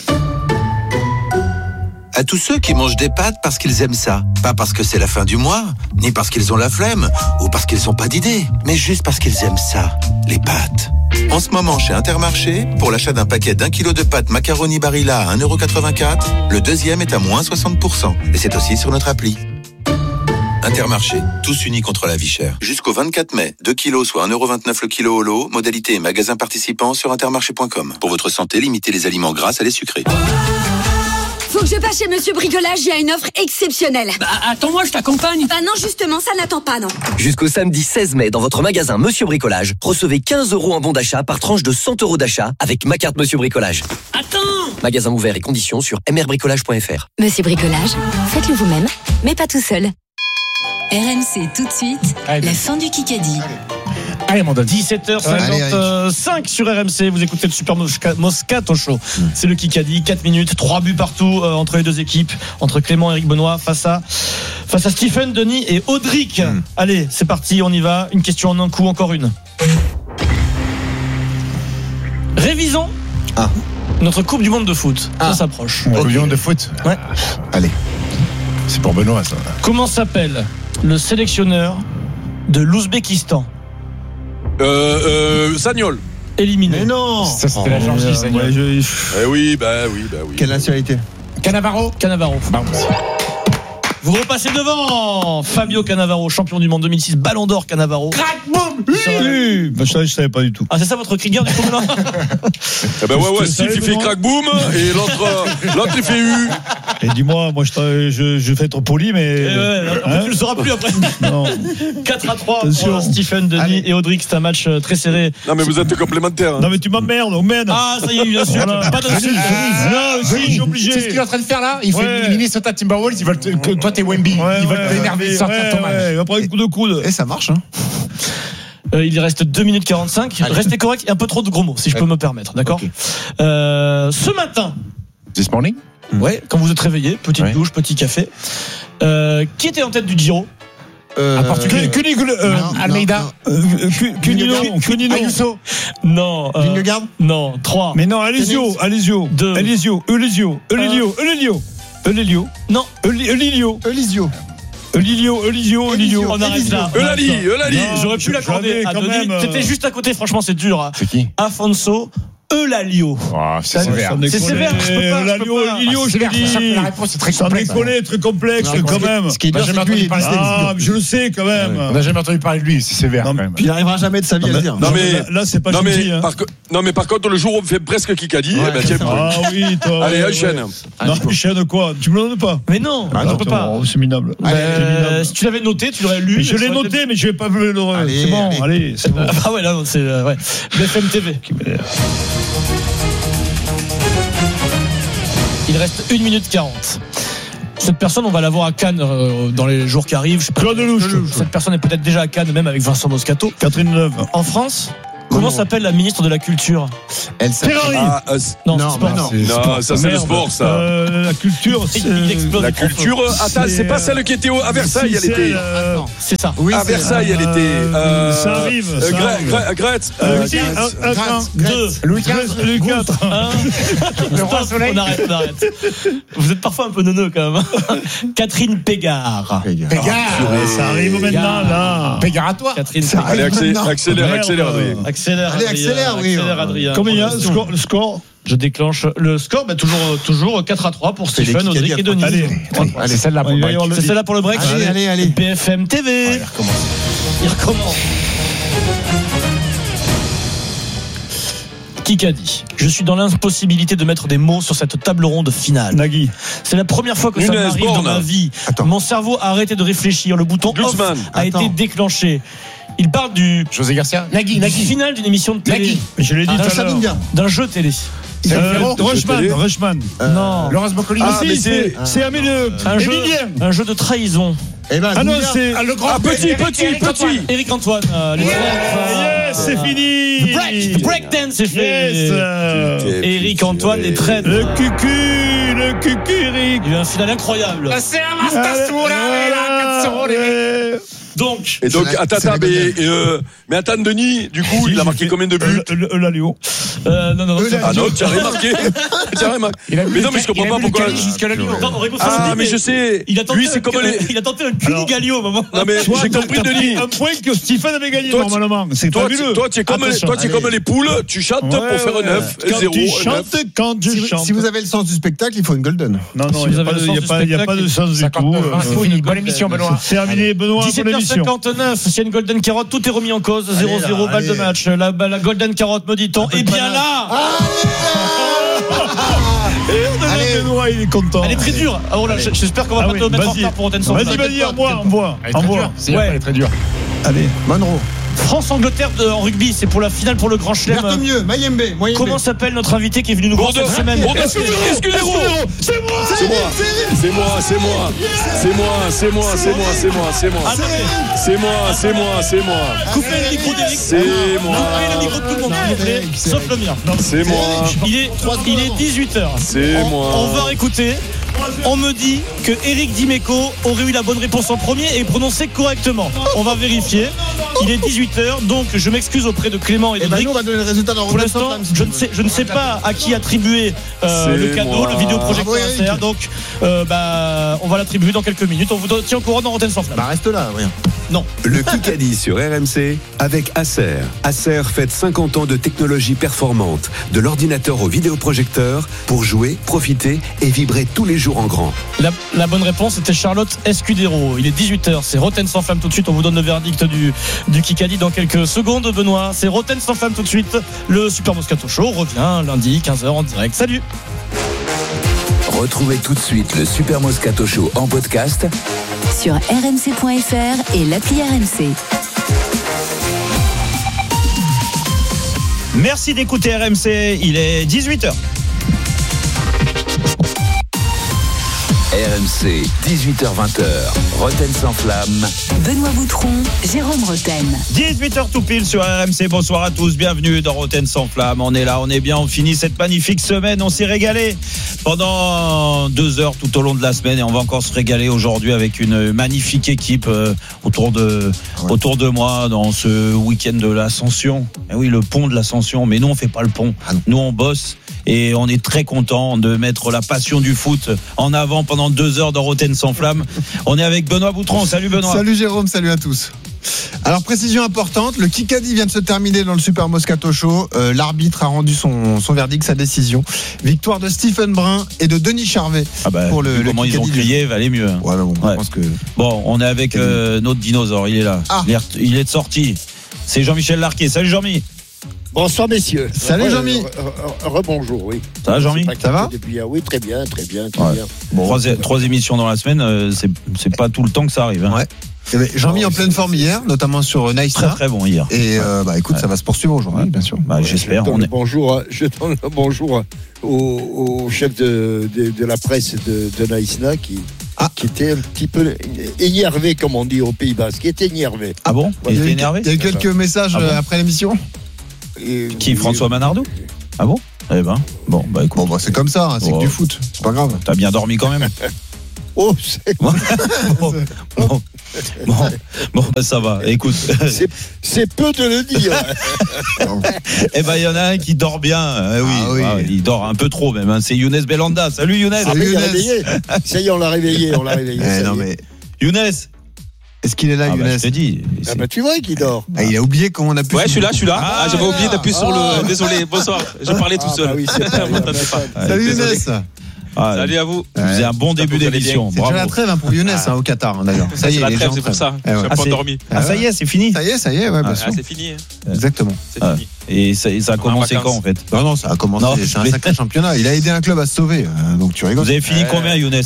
[SPEAKER 12] À tous ceux qui mangent des pâtes parce qu'ils aiment ça. Pas parce que c'est la fin du mois, ni parce qu'ils ont la flemme, ou parce qu'ils n'ont pas d'idée, mais juste parce qu'ils aiment ça, les pâtes. En ce moment, chez Intermarché, pour l'achat d'un paquet d'un kilo de pâtes macaroni Barilla à un euro quatre-vingt-quatre, le deuxième est à moins soixante pour cent. Et c'est aussi sur notre appli. Intermarché, tous unis contre la vie chère. Jusqu'au vingt-quatre mai, deux kilos soit un euro vingt-neuf le kilo au lot, modalité et magasin participant sur intermarché point com. Pour votre santé, limitez les aliments gras à les sucrés.
[SPEAKER 13] Faut que je passe chez Monsieur Bricolage, il y a une offre exceptionnelle.
[SPEAKER 14] Bah, attends-moi, je t'accompagne.
[SPEAKER 13] Bah non, justement, ça n'attend pas, non.
[SPEAKER 14] Jusqu'au samedi seize mai, dans votre magasin Monsieur Bricolage, recevez quinze euros en bon d'achat par tranche de cent euros d'achat avec ma carte Monsieur Bricolage. Attends! Magasin ouvert et conditions sur m r bricolage point f r.
[SPEAKER 3] Monsieur Bricolage, faites-le vous-même, mais pas tout seul.
[SPEAKER 5] R M C tout de suite,
[SPEAKER 10] Allez,
[SPEAKER 5] la fin du Kikadi.
[SPEAKER 10] Allez, mon Denis.
[SPEAKER 6] dix-sept heures
[SPEAKER 7] Allez,
[SPEAKER 6] cinquante-cinq sur R M C, vous écoutez le Super Mosca- Moscato Show. C'est le Kikadi, quatre minutes, trois buts partout euh, entre les deux équipes, entre Clément et Eric Benoît face à, face à Stephen, Denis et Audric.
[SPEAKER 7] Mm.
[SPEAKER 6] Allez, c'est parti, on y va. Une question en un coup, encore une. Révisons
[SPEAKER 7] Ah.
[SPEAKER 6] notre Coupe du Monde de foot.
[SPEAKER 7] Ah.
[SPEAKER 6] Ça s'approche.
[SPEAKER 10] La Coupe du Monde de foot.
[SPEAKER 6] Ouais.
[SPEAKER 7] Allez.
[SPEAKER 10] C'est pour Benoît, ça.
[SPEAKER 6] Comment s'appelle le sélectionneur de l'Ouzbékistan
[SPEAKER 8] Euh, euh, Sagnol.
[SPEAKER 6] éliminé?
[SPEAKER 7] Mais non.
[SPEAKER 10] Ça, c'était la Georgie, ça.
[SPEAKER 9] Ouais, je-
[SPEAKER 8] Eh oui, bah oui, bah oui.
[SPEAKER 7] Quelle nationalité?
[SPEAKER 10] Cannavaro.
[SPEAKER 6] Cannavaro.
[SPEAKER 10] Bah,
[SPEAKER 6] Vous repassez devant Fabio Cannavaro, champion du monde deux mille six, Ballon d'Or Cannavaro.
[SPEAKER 10] crac, boum.
[SPEAKER 9] Oui, bah, ça, je savais pas du tout.
[SPEAKER 6] Ah, c'est ça votre Krieger du coup là?
[SPEAKER 8] Eh ben ouais, ouais,
[SPEAKER 9] Je
[SPEAKER 8] Steve,
[SPEAKER 9] savais,
[SPEAKER 8] il fait
[SPEAKER 9] Benoît.
[SPEAKER 8] crack boom, et l'autre, euh, l'autre, il fait U.
[SPEAKER 9] Et dis-moi, moi je, tra- je, je fais être poli, mais.
[SPEAKER 6] Eh ouais, après,
[SPEAKER 9] Hein
[SPEAKER 6] tu le sauras plus après.
[SPEAKER 9] Non.
[SPEAKER 6] quatre à trois
[SPEAKER 9] Attention.
[SPEAKER 6] pour Stephen, Denis
[SPEAKER 7] Allez.
[SPEAKER 6] et Audric. C'est un match euh, très serré.
[SPEAKER 8] Non, mais vous êtes complémentaires. hein.
[SPEAKER 9] Non, mais tu m'emmerdes, on mène.
[SPEAKER 6] Ah, ça y est, bien sûr.
[SPEAKER 9] Voilà.
[SPEAKER 6] Pas d'insulte.
[SPEAKER 9] Non, si, je suis obligé.
[SPEAKER 10] C'est ce qu'il est en train de faire là. Il fait
[SPEAKER 9] Ouais.
[SPEAKER 10] une Minnesota Timberwolves. Ils veulent te- que toi, t'es Wemby.
[SPEAKER 9] Ouais,
[SPEAKER 10] Ils veulent
[SPEAKER 9] ouais,
[SPEAKER 10] t'énerver,
[SPEAKER 9] ouais,
[SPEAKER 10] sortir
[SPEAKER 9] ouais,
[SPEAKER 10] ton match.
[SPEAKER 9] ouais, il va prendre un coup de coude.
[SPEAKER 7] Et ça marche, hein.
[SPEAKER 6] Euh, il reste deux minutes quarante-cinq.
[SPEAKER 7] Allez.
[SPEAKER 6] Restez correct et un peu trop de gros mots, si je peux me permettre. D'accord
[SPEAKER 7] Ok.
[SPEAKER 6] euh, Ce matin,
[SPEAKER 10] This morning.
[SPEAKER 6] ouais, quand vous êtes réveillé, petite
[SPEAKER 10] Ouais.
[SPEAKER 6] douche, petit café. Euh, qui était en tête du Giro?
[SPEAKER 7] Euh,
[SPEAKER 10] Un Portugais.
[SPEAKER 9] Que- que- euh,
[SPEAKER 7] non,
[SPEAKER 10] Almeida.
[SPEAKER 7] non,
[SPEAKER 9] euh, que- Cunino, Cunino.
[SPEAKER 10] Ayuso.
[SPEAKER 6] Non. euh,
[SPEAKER 7] Vingegaard.
[SPEAKER 6] Non. trois.
[SPEAKER 9] Mais non, Alesio, Alesio,
[SPEAKER 6] Deux.
[SPEAKER 9] Alesio, Elisio, Elilio, Elilio, Elilio,
[SPEAKER 6] Non.
[SPEAKER 9] Eli- Elilio,
[SPEAKER 7] Elisio.
[SPEAKER 9] Elilio, Elilio, Elilio.
[SPEAKER 6] On arrête là.
[SPEAKER 8] Eulali, Eulali.
[SPEAKER 9] Non.
[SPEAKER 6] J'aurais pu
[SPEAKER 9] je-
[SPEAKER 6] l'accorder
[SPEAKER 9] j'avais
[SPEAKER 6] à
[SPEAKER 9] quand
[SPEAKER 6] Denis.
[SPEAKER 9] même, euh,
[SPEAKER 6] T'étais juste à côté, franchement, c'est dur.
[SPEAKER 10] C'est qui?
[SPEAKER 6] Afonso Eulalio.
[SPEAKER 10] Oh, c'est
[SPEAKER 6] Ça,
[SPEAKER 10] sévère.
[SPEAKER 6] C'est sévère, je peux pas.
[SPEAKER 9] Lalio,
[SPEAKER 6] je peux pas.
[SPEAKER 9] Lilio, je l'ai dit.
[SPEAKER 10] La réponse est très
[SPEAKER 9] Sans
[SPEAKER 10] complexe.
[SPEAKER 9] déconner, très complexe
[SPEAKER 7] Non,
[SPEAKER 9] quand
[SPEAKER 7] ce qui-
[SPEAKER 9] même.
[SPEAKER 7] Ce qui est
[SPEAKER 10] On n'a
[SPEAKER 7] dur, c'est
[SPEAKER 10] jamais
[SPEAKER 7] que lui, il est
[SPEAKER 10] entendu parler.
[SPEAKER 9] Ah, je le sais quand même.
[SPEAKER 10] On n'a jamais entendu parler de lui, c'est sévère
[SPEAKER 9] Non,
[SPEAKER 10] quand même.
[SPEAKER 7] Il n'arrivera jamais de sa vie à le dire.
[SPEAKER 8] Non, mais-
[SPEAKER 9] Là, là, c'est pas
[SPEAKER 8] non, mais,
[SPEAKER 9] gentil. Hein.
[SPEAKER 8] par, co- non mais par contre le jour où on fait presque Kikadi,
[SPEAKER 7] Ouais,
[SPEAKER 8] eh ben, tiens,
[SPEAKER 9] Ah oui, toi.
[SPEAKER 8] allez
[SPEAKER 9] ouais,
[SPEAKER 8] enchaîne.
[SPEAKER 9] ouais. Non, enchaîne quoi? Tu me le donnes pas?
[SPEAKER 6] Mais non,
[SPEAKER 9] Ah
[SPEAKER 6] je
[SPEAKER 9] non,
[SPEAKER 6] peux pas.
[SPEAKER 9] oh, c'est minable.
[SPEAKER 6] Euh, si tu l'avais noté, tu l'aurais lu.
[SPEAKER 9] Mais je
[SPEAKER 6] mais
[SPEAKER 9] l'ai
[SPEAKER 6] ça aurait été-
[SPEAKER 9] noté, mais je vais pas le le-
[SPEAKER 7] Allez,
[SPEAKER 9] C'est bon,
[SPEAKER 7] allez.
[SPEAKER 9] allez, c'est bon.
[SPEAKER 6] Ah ouais, là, non, c'est euh, ouais. B F M T V. Il reste une minute quarante. Cette personne, on va la voir à Cannes euh, dans les jours qui arrivent. Je sais pas.
[SPEAKER 9] Claude Lelouch.
[SPEAKER 6] Cette personne est peut-être déjà à Cannes, même avec Vincent Moscato.
[SPEAKER 9] Catherine Neuve.
[SPEAKER 6] En France, comment s'appelle la ministre de la Culture?
[SPEAKER 7] Elle s'appelle-
[SPEAKER 9] Ferrari.
[SPEAKER 8] Ah, euh, c-
[SPEAKER 6] Non,
[SPEAKER 7] Non,
[SPEAKER 6] c'est sport.
[SPEAKER 7] mais non.
[SPEAKER 8] non, ça c'est le
[SPEAKER 9] Merde.
[SPEAKER 8] sport ça.
[SPEAKER 9] Euh, la culture, c'est.
[SPEAKER 6] Il explose.
[SPEAKER 8] La culture, attends, c'est pas celle qui était au- à Versailles, elle
[SPEAKER 9] C'est
[SPEAKER 8] était.
[SPEAKER 9] celle, euh,
[SPEAKER 6] C'est ça.
[SPEAKER 7] Oui,
[SPEAKER 8] À
[SPEAKER 7] c'est-
[SPEAKER 8] Versailles, elle était.
[SPEAKER 9] Euh, ça arrive,
[SPEAKER 8] euh,
[SPEAKER 9] ça
[SPEAKER 8] Gre-
[SPEAKER 9] arrive.
[SPEAKER 8] Gre- Gretz.
[SPEAKER 9] Euh,
[SPEAKER 8] euh,
[SPEAKER 9] si,
[SPEAKER 8] Gretz.
[SPEAKER 9] un- un- un-
[SPEAKER 6] Deux.
[SPEAKER 10] Louis
[SPEAKER 9] Louis
[SPEAKER 10] quinze.
[SPEAKER 9] quatre.
[SPEAKER 6] Un.
[SPEAKER 10] Le roi
[SPEAKER 6] Stop,
[SPEAKER 10] soleil.
[SPEAKER 6] on arrête, on arrête. Vous êtes parfois un peu neuneux quand même. Catherine Pégard.
[SPEAKER 10] Pégard.
[SPEAKER 9] Ouais, ça arrive maintenant, là.
[SPEAKER 10] Pégard à toi.
[SPEAKER 6] Catherine
[SPEAKER 7] Ça
[SPEAKER 6] Pégard.
[SPEAKER 8] Allez, accélère,
[SPEAKER 7] Non.
[SPEAKER 8] accélère,
[SPEAKER 9] Merde.
[SPEAKER 8] accélère, Adrien.
[SPEAKER 6] Accélère,
[SPEAKER 7] Allez,
[SPEAKER 6] Adrien.
[SPEAKER 7] accélère, oui.
[SPEAKER 6] Accélère, Adrien.
[SPEAKER 9] Combien il y a le score, le score
[SPEAKER 6] Je déclenche le score. Bah, toujours, toujours quatre à trois pour
[SPEAKER 7] C'est
[SPEAKER 6] Stéphane,
[SPEAKER 7] les
[SPEAKER 6] Audric
[SPEAKER 7] Kikadi
[SPEAKER 6] et Denis.
[SPEAKER 9] Allez,
[SPEAKER 10] Allez, celle-là pour
[SPEAKER 9] Il
[SPEAKER 10] le
[SPEAKER 9] va y
[SPEAKER 10] break.
[SPEAKER 9] avoir le-
[SPEAKER 6] C'est celle-là pour le break.
[SPEAKER 7] Allez, allez, allez.
[SPEAKER 6] B F M T V.
[SPEAKER 10] Allez, recommence.
[SPEAKER 6] Il recommence. Kikadi. Je suis dans l'impossibilité de mettre des mots sur cette table ronde finale.
[SPEAKER 9] Nagui.
[SPEAKER 6] C'est la première fois que ça
[SPEAKER 8] Nunes,
[SPEAKER 6] m'arrive dans
[SPEAKER 8] Borne.
[SPEAKER 6] ma vie.
[SPEAKER 7] Attends.
[SPEAKER 6] Mon cerveau a arrêté de réfléchir. Le bouton off
[SPEAKER 8] Glucksmann.
[SPEAKER 6] a
[SPEAKER 7] Attends.
[SPEAKER 6] été déclenché. Il parle du,
[SPEAKER 10] José Garcia. Nagui,
[SPEAKER 6] du
[SPEAKER 10] Nagui.
[SPEAKER 6] final d'une émission de télé.
[SPEAKER 10] Nagui.
[SPEAKER 9] Je l'ai dit
[SPEAKER 6] Ah,
[SPEAKER 9] tout à
[SPEAKER 7] Ça
[SPEAKER 9] l'heure.
[SPEAKER 7] donne bien.
[SPEAKER 6] D'un jeu télé.
[SPEAKER 9] Euh,
[SPEAKER 10] Ferrero.
[SPEAKER 9] Rushman, Rushman.
[SPEAKER 6] Non.
[SPEAKER 10] Laurence Boccolini.
[SPEAKER 8] Ah, mais
[SPEAKER 9] si,
[SPEAKER 8] c'est-
[SPEAKER 9] c'est Amélie.
[SPEAKER 6] Un jeu,
[SPEAKER 9] Emilien.
[SPEAKER 6] un jeu de trahison.
[SPEAKER 7] Eh ben,
[SPEAKER 9] Ah non,
[SPEAKER 7] Doumbia.
[SPEAKER 9] c'est.
[SPEAKER 10] Ah, le grand.
[SPEAKER 8] Ah, petit, petit,
[SPEAKER 10] Eric Antoine.
[SPEAKER 8] petit.
[SPEAKER 6] Éric Antoine. euh, les
[SPEAKER 9] Yes, c'est fini.
[SPEAKER 6] The break, the breakdance, c'est fait.
[SPEAKER 9] Yes. euh,
[SPEAKER 6] Éric Antoine est très.
[SPEAKER 9] Le cucu, le cucu, Eric.
[SPEAKER 6] Il y a eu un final incroyable.
[SPEAKER 9] Ouais.
[SPEAKER 6] Donc,
[SPEAKER 8] Et donc,
[SPEAKER 7] C'est la-
[SPEAKER 8] attends,
[SPEAKER 7] c'est la
[SPEAKER 8] attends, mais,
[SPEAKER 7] gagnante.
[SPEAKER 8] et, euh, mais attends, Denis, du coup, il a marqué combien de buts?
[SPEAKER 9] Eulalio.
[SPEAKER 6] euh, non, non, non. c'est-
[SPEAKER 8] Ah non, tu as remarqué. Tu as remarqué.
[SPEAKER 10] Il a vu
[SPEAKER 8] Mais
[SPEAKER 10] le
[SPEAKER 8] non, mais je
[SPEAKER 10] ca-
[SPEAKER 8] comprends
[SPEAKER 10] il a
[SPEAKER 8] pas
[SPEAKER 10] vu le
[SPEAKER 8] pourquoi.
[SPEAKER 10] Cali jusqu'à la Lyon.
[SPEAKER 6] Attends, on réponse
[SPEAKER 8] Ah,
[SPEAKER 6] à
[SPEAKER 8] mais je sais.
[SPEAKER 6] Il a tenté
[SPEAKER 8] Lui, c'est
[SPEAKER 6] un-
[SPEAKER 8] comme les.
[SPEAKER 6] Il a tenté un
[SPEAKER 9] Alors-
[SPEAKER 6] cunigalio au moment.
[SPEAKER 8] Non, mais
[SPEAKER 9] Toi,
[SPEAKER 8] j'ai
[SPEAKER 9] t'as-
[SPEAKER 8] compris,
[SPEAKER 9] t'as pris
[SPEAKER 8] Denis.
[SPEAKER 9] un point que Stephen avait gagné
[SPEAKER 8] Toi, tu-
[SPEAKER 9] normalement. C'est
[SPEAKER 8] Toi,
[SPEAKER 9] fabuleux.
[SPEAKER 8] tu- toi, tu es comme, les,
[SPEAKER 9] Attention.
[SPEAKER 8] toi, tu es comme
[SPEAKER 7] Allez.
[SPEAKER 8] les poules, tu chantes
[SPEAKER 9] Ouais,
[SPEAKER 8] pour faire un
[SPEAKER 9] ouais.
[SPEAKER 8] neuf,
[SPEAKER 9] Quand
[SPEAKER 8] zéro,
[SPEAKER 9] tu
[SPEAKER 8] un
[SPEAKER 9] chantes,
[SPEAKER 8] neuf.
[SPEAKER 9] quand
[SPEAKER 7] Si
[SPEAKER 9] tu
[SPEAKER 7] vous,
[SPEAKER 9] chantes.
[SPEAKER 7] si vous avez le sens du spectacle, il faut une golden.
[SPEAKER 9] Non, non,
[SPEAKER 6] Si
[SPEAKER 9] il
[SPEAKER 6] vous
[SPEAKER 9] n'y a,
[SPEAKER 6] avez
[SPEAKER 9] pas
[SPEAKER 6] le
[SPEAKER 9] de-
[SPEAKER 6] sens
[SPEAKER 9] il y a
[SPEAKER 6] du
[SPEAKER 9] pas- il y a pas de
[SPEAKER 6] spectacle,
[SPEAKER 9] sens du tout.
[SPEAKER 10] cinquante-neuf,
[SPEAKER 9] euh,
[SPEAKER 10] vingt, fini. Bonne émission, Benoît.
[SPEAKER 9] C'est terminé, Benoît, pour
[SPEAKER 6] dix-sept heures
[SPEAKER 9] l'émission.
[SPEAKER 6] cinquante-neuf, s'il y a une Golden Carotte, tout est remis en cause. zéro zéro,
[SPEAKER 9] là,
[SPEAKER 6] balle de
[SPEAKER 9] allez.
[SPEAKER 6] match. La, la Golden Carotte, me dit-on. Et bien là,
[SPEAKER 9] Allez, Benoît, il est content.
[SPEAKER 6] elle est très dure. Ah, voilà, j'espère qu'on va
[SPEAKER 9] Ah
[SPEAKER 6] pas
[SPEAKER 9] oui,
[SPEAKER 6] te mettre en
[SPEAKER 9] vas-y.
[SPEAKER 6] retard pour Rotten sans
[SPEAKER 9] Vas-y,
[SPEAKER 6] Flamme.
[SPEAKER 9] vas-y, envoie, envoie.
[SPEAKER 10] Elle est très
[SPEAKER 9] envoie.
[SPEAKER 10] dure. C'est
[SPEAKER 6] Ouais.
[SPEAKER 10] elle est très dure.
[SPEAKER 9] Allez.
[SPEAKER 7] Monroe.
[SPEAKER 6] France-Angleterre de- en rugby, c'est pour la finale pour le Grand Chelem.
[SPEAKER 7] Berthemieux, Mayembe, Moyembe.
[SPEAKER 6] Comment s'appelle notre invité qui est venu nous voir
[SPEAKER 8] Bourdon,
[SPEAKER 6] cette semaine?
[SPEAKER 8] Bourdon, excusez-moi.
[SPEAKER 9] C'est moi.
[SPEAKER 8] C'est moi, c'est moi, c'est moi, c'est moi, c'est moi, c'est moi, c'est moi, c'est moi, c'est moi,
[SPEAKER 6] Ah, non, mais
[SPEAKER 8] c'est moi, c'est moi, c'est moi,
[SPEAKER 6] coupez le micro d'Eric.
[SPEAKER 8] c'est moi,
[SPEAKER 6] Coupez le micro de tout le monde, s'il vous plaît, sauf le mien.
[SPEAKER 8] c'est moi,
[SPEAKER 6] Il est, il est dix-huit heures.
[SPEAKER 8] C'est
[SPEAKER 6] on,
[SPEAKER 8] moi.
[SPEAKER 6] On va écouter. On me dit que Eric Dimeco aurait eu la bonne réponse en premier et prononcé correctement. On va vérifier. Il est dix-huit heures, donc je m'excuse auprès de Clément et
[SPEAKER 7] Eh
[SPEAKER 6] de
[SPEAKER 7] ben,
[SPEAKER 6] Rick.
[SPEAKER 7] nous, on va donner le résultat dans
[SPEAKER 6] Pour l'instant, je ne sais, je ne sais pas à qui attribuer euh,
[SPEAKER 8] C'est
[SPEAKER 6] le cadeau,
[SPEAKER 8] moi.
[SPEAKER 6] le vidéoprojecteur
[SPEAKER 7] Bravo, Eric.
[SPEAKER 6] A C R. Donc, euh, bah, on va l'attribuer dans quelques minutes. On vous tient au courant dans Rotten sans Flamme.
[SPEAKER 7] Bah, reste là, rien.
[SPEAKER 6] Non.
[SPEAKER 11] Le Kikadi sur R M C avec Acer. Acer fête cinquante ans de technologie performante, de l'ordinateur au vidéoprojecteur pour jouer, profiter et vibrer tous les jours en grand.
[SPEAKER 6] La, la bonne réponse était Charlotte Escudero. Il est dix-huit heures. C'est Rotten sans Flamme tout de suite. On vous donne le verdict du, du Kikadi dans quelques secondes, Benoît. C'est Rotten sans Flamme tout de suite. Le Super Moscato Show revient lundi, quinze heures en direct. Salut.
[SPEAKER 4] Retrouvez tout de suite le Super Moscato Show en podcast
[SPEAKER 5] Sur r m c point f r et l'appli R M C.
[SPEAKER 15] Merci d'écouter R M C, il est dix-huit heures.
[SPEAKER 4] R M C, dix-huit heures vingt, Rotten sans flamme.
[SPEAKER 5] Benoît Boutron, Jérôme Rotten.
[SPEAKER 15] dix-huit heures tout pile sur R M C, bonsoir à tous, bienvenue dans Rotten sans flamme. On est là, on est bien, on finit cette magnifique semaine, on s'est régalé pendant deux heures tout au long de la semaine et on va encore se régaler aujourd'hui avec une magnifique équipe euh, autour de,
[SPEAKER 7] Ouais.
[SPEAKER 15] autour de moi dans ce week-end de l'Ascension. Eh oui, le pont de l'Ascension, mais nous on fait pas le pont,
[SPEAKER 7] Ah non.
[SPEAKER 15] nous on bosse. Et on est très content de mettre la passion du foot en avant pendant deux heures dans Rotten sans flamme. On est avec Benoît Boutron. Salut Benoît.
[SPEAKER 7] Salut Jérôme, salut à tous. Alors, précision importante, le Kikadi vient de se terminer dans le Super Moscato Show. Euh, l'arbitre a rendu son, son verdict, sa décision. Victoire de Stephen Brun et de Denis Charvet.
[SPEAKER 15] Ah bah,
[SPEAKER 7] pour le, le
[SPEAKER 15] comment
[SPEAKER 7] Kikadi
[SPEAKER 15] ils ont crié, valait mieux.
[SPEAKER 7] Ouais, bah bon,
[SPEAKER 15] Ouais.
[SPEAKER 7] je pense que...
[SPEAKER 15] Bon, on est avec euh, notre dinosaure, il est là.
[SPEAKER 7] Ah.
[SPEAKER 15] Il, est, il est de sortie. C'est Jean-Michel Larquet. Salut Jean-Mi.
[SPEAKER 16] Bonsoir messieurs.
[SPEAKER 7] Salut
[SPEAKER 16] Re-
[SPEAKER 7] Jean-Mi.
[SPEAKER 16] re- re- Rebonjour, oui.
[SPEAKER 15] Ça va Jean-Mi?
[SPEAKER 16] C'est pas
[SPEAKER 7] Ça va
[SPEAKER 16] depuis hier. Oui, très bien, très bien, très
[SPEAKER 15] Ouais.
[SPEAKER 16] bien.
[SPEAKER 15] Bon, trois, trois émissions dans la semaine, euh, c'est, c'est pas tout le temps que ça arrive. Hein.
[SPEAKER 7] Ouais. Eh ben, Jean-Mi en pleine forme hier, notamment sur Nice.
[SPEAKER 15] Très très bon hier.
[SPEAKER 7] Et euh, bah écoute,
[SPEAKER 15] Ouais.
[SPEAKER 7] ça va se poursuivre aujourd'hui,
[SPEAKER 15] Ouais.
[SPEAKER 7] bien sûr.
[SPEAKER 15] Bah, j'espère.
[SPEAKER 16] Je donne
[SPEAKER 15] On
[SPEAKER 16] le
[SPEAKER 15] est...
[SPEAKER 16] bonjour, à- je donne le bonjour au, au chef de, de, de la presse de, de Naïsna qui,
[SPEAKER 7] Ah.
[SPEAKER 16] qui était un petit peu énervé, comme on dit au Pays Basque, qui était énervé.
[SPEAKER 15] Ah bon? Il
[SPEAKER 7] Il y a
[SPEAKER 15] était
[SPEAKER 7] eu-
[SPEAKER 15] énervé?
[SPEAKER 7] il y a eu quelques messages
[SPEAKER 15] Ah bon
[SPEAKER 7] euh, après l'émission.
[SPEAKER 16] Et-
[SPEAKER 15] Qui, François Manardou? Ah bon? Eh ben, bon, bah écoute.
[SPEAKER 7] Bon, bah c'est comme ça, hein, c'est
[SPEAKER 15] Oh.
[SPEAKER 7] que du foot. C'est pas grave.
[SPEAKER 15] T'as bien dormi quand même?
[SPEAKER 16] Oh, c'est,
[SPEAKER 15] bon, bon, bon, bon, bah, ça va. Écoute,
[SPEAKER 16] c'est, c'est peu de le dire.
[SPEAKER 15] eh ben il y en a un qui dort bien. Euh, oui,
[SPEAKER 7] Ah oui.
[SPEAKER 15] Ah, il dort un peu trop même. Hein. C'est Younes Belanda. Salut Younes.
[SPEAKER 16] Ah, mais il
[SPEAKER 7] Younes.
[SPEAKER 16] a réveillé. Ça y est, on l'a réveillé, on l'a réveillé.
[SPEAKER 7] Eh,
[SPEAKER 16] ça
[SPEAKER 7] non,
[SPEAKER 16] y est.
[SPEAKER 7] mais
[SPEAKER 15] Younes.
[SPEAKER 7] est-ce qu'il est là,
[SPEAKER 15] Ah, bah,
[SPEAKER 7] Younes
[SPEAKER 15] je te dis.
[SPEAKER 16] Ah
[SPEAKER 15] c'est-
[SPEAKER 16] bah tu vois qu'il dort.
[SPEAKER 7] Ah, il a oublié comment on a pu.
[SPEAKER 17] Ouais, je suis là, je suis là.
[SPEAKER 7] Ah,
[SPEAKER 17] Ah, j'avais oublié d'appuyer sur
[SPEAKER 16] Ah.
[SPEAKER 17] le. Désolé, bonsoir. Je parlais tout
[SPEAKER 16] Ah,
[SPEAKER 17] seul.
[SPEAKER 16] bah oui, c'est pas-
[SPEAKER 17] Vous m'entendez pas.
[SPEAKER 15] Ah,
[SPEAKER 7] Salut
[SPEAKER 17] désolé.
[SPEAKER 7] Younes.
[SPEAKER 15] Ah,
[SPEAKER 17] Salut à vous.
[SPEAKER 15] vous faisait un bon début
[SPEAKER 17] vous allez
[SPEAKER 15] d'émission.
[SPEAKER 7] C'est déjà la
[SPEAKER 15] Bravo.
[SPEAKER 7] trêve hein, pour Younes hein, au Qatar hein, d'ailleurs. Ça y est,
[SPEAKER 17] C'est la
[SPEAKER 7] les
[SPEAKER 17] trêve,
[SPEAKER 7] gens
[SPEAKER 17] c'est pour ça.
[SPEAKER 7] Eh ouais.
[SPEAKER 17] Je suis
[SPEAKER 15] Ah,
[SPEAKER 17] pas
[SPEAKER 15] c'est-
[SPEAKER 17] endormi.
[SPEAKER 15] Ah, ça y est, c'est fini.
[SPEAKER 7] Ça y est, ça y est, ouais, bien
[SPEAKER 17] Ah,
[SPEAKER 7] sûr.
[SPEAKER 17] c'est fini. hein.
[SPEAKER 7] Exactement.
[SPEAKER 17] C'est
[SPEAKER 15] Ah.
[SPEAKER 17] fini.
[SPEAKER 15] Et ça, et ça a
[SPEAKER 17] On est en
[SPEAKER 15] commencé
[SPEAKER 17] vacances.
[SPEAKER 15] quand en fait?
[SPEAKER 7] Non, non, ça a commencé.
[SPEAKER 15] Non,
[SPEAKER 7] c'est un
[SPEAKER 15] mais-
[SPEAKER 7] sacré championnat. Il a aidé un club à se sauver. euh, donc tu rigoles.
[SPEAKER 15] Vous avez fini
[SPEAKER 17] Euh,
[SPEAKER 15] combien, Younes?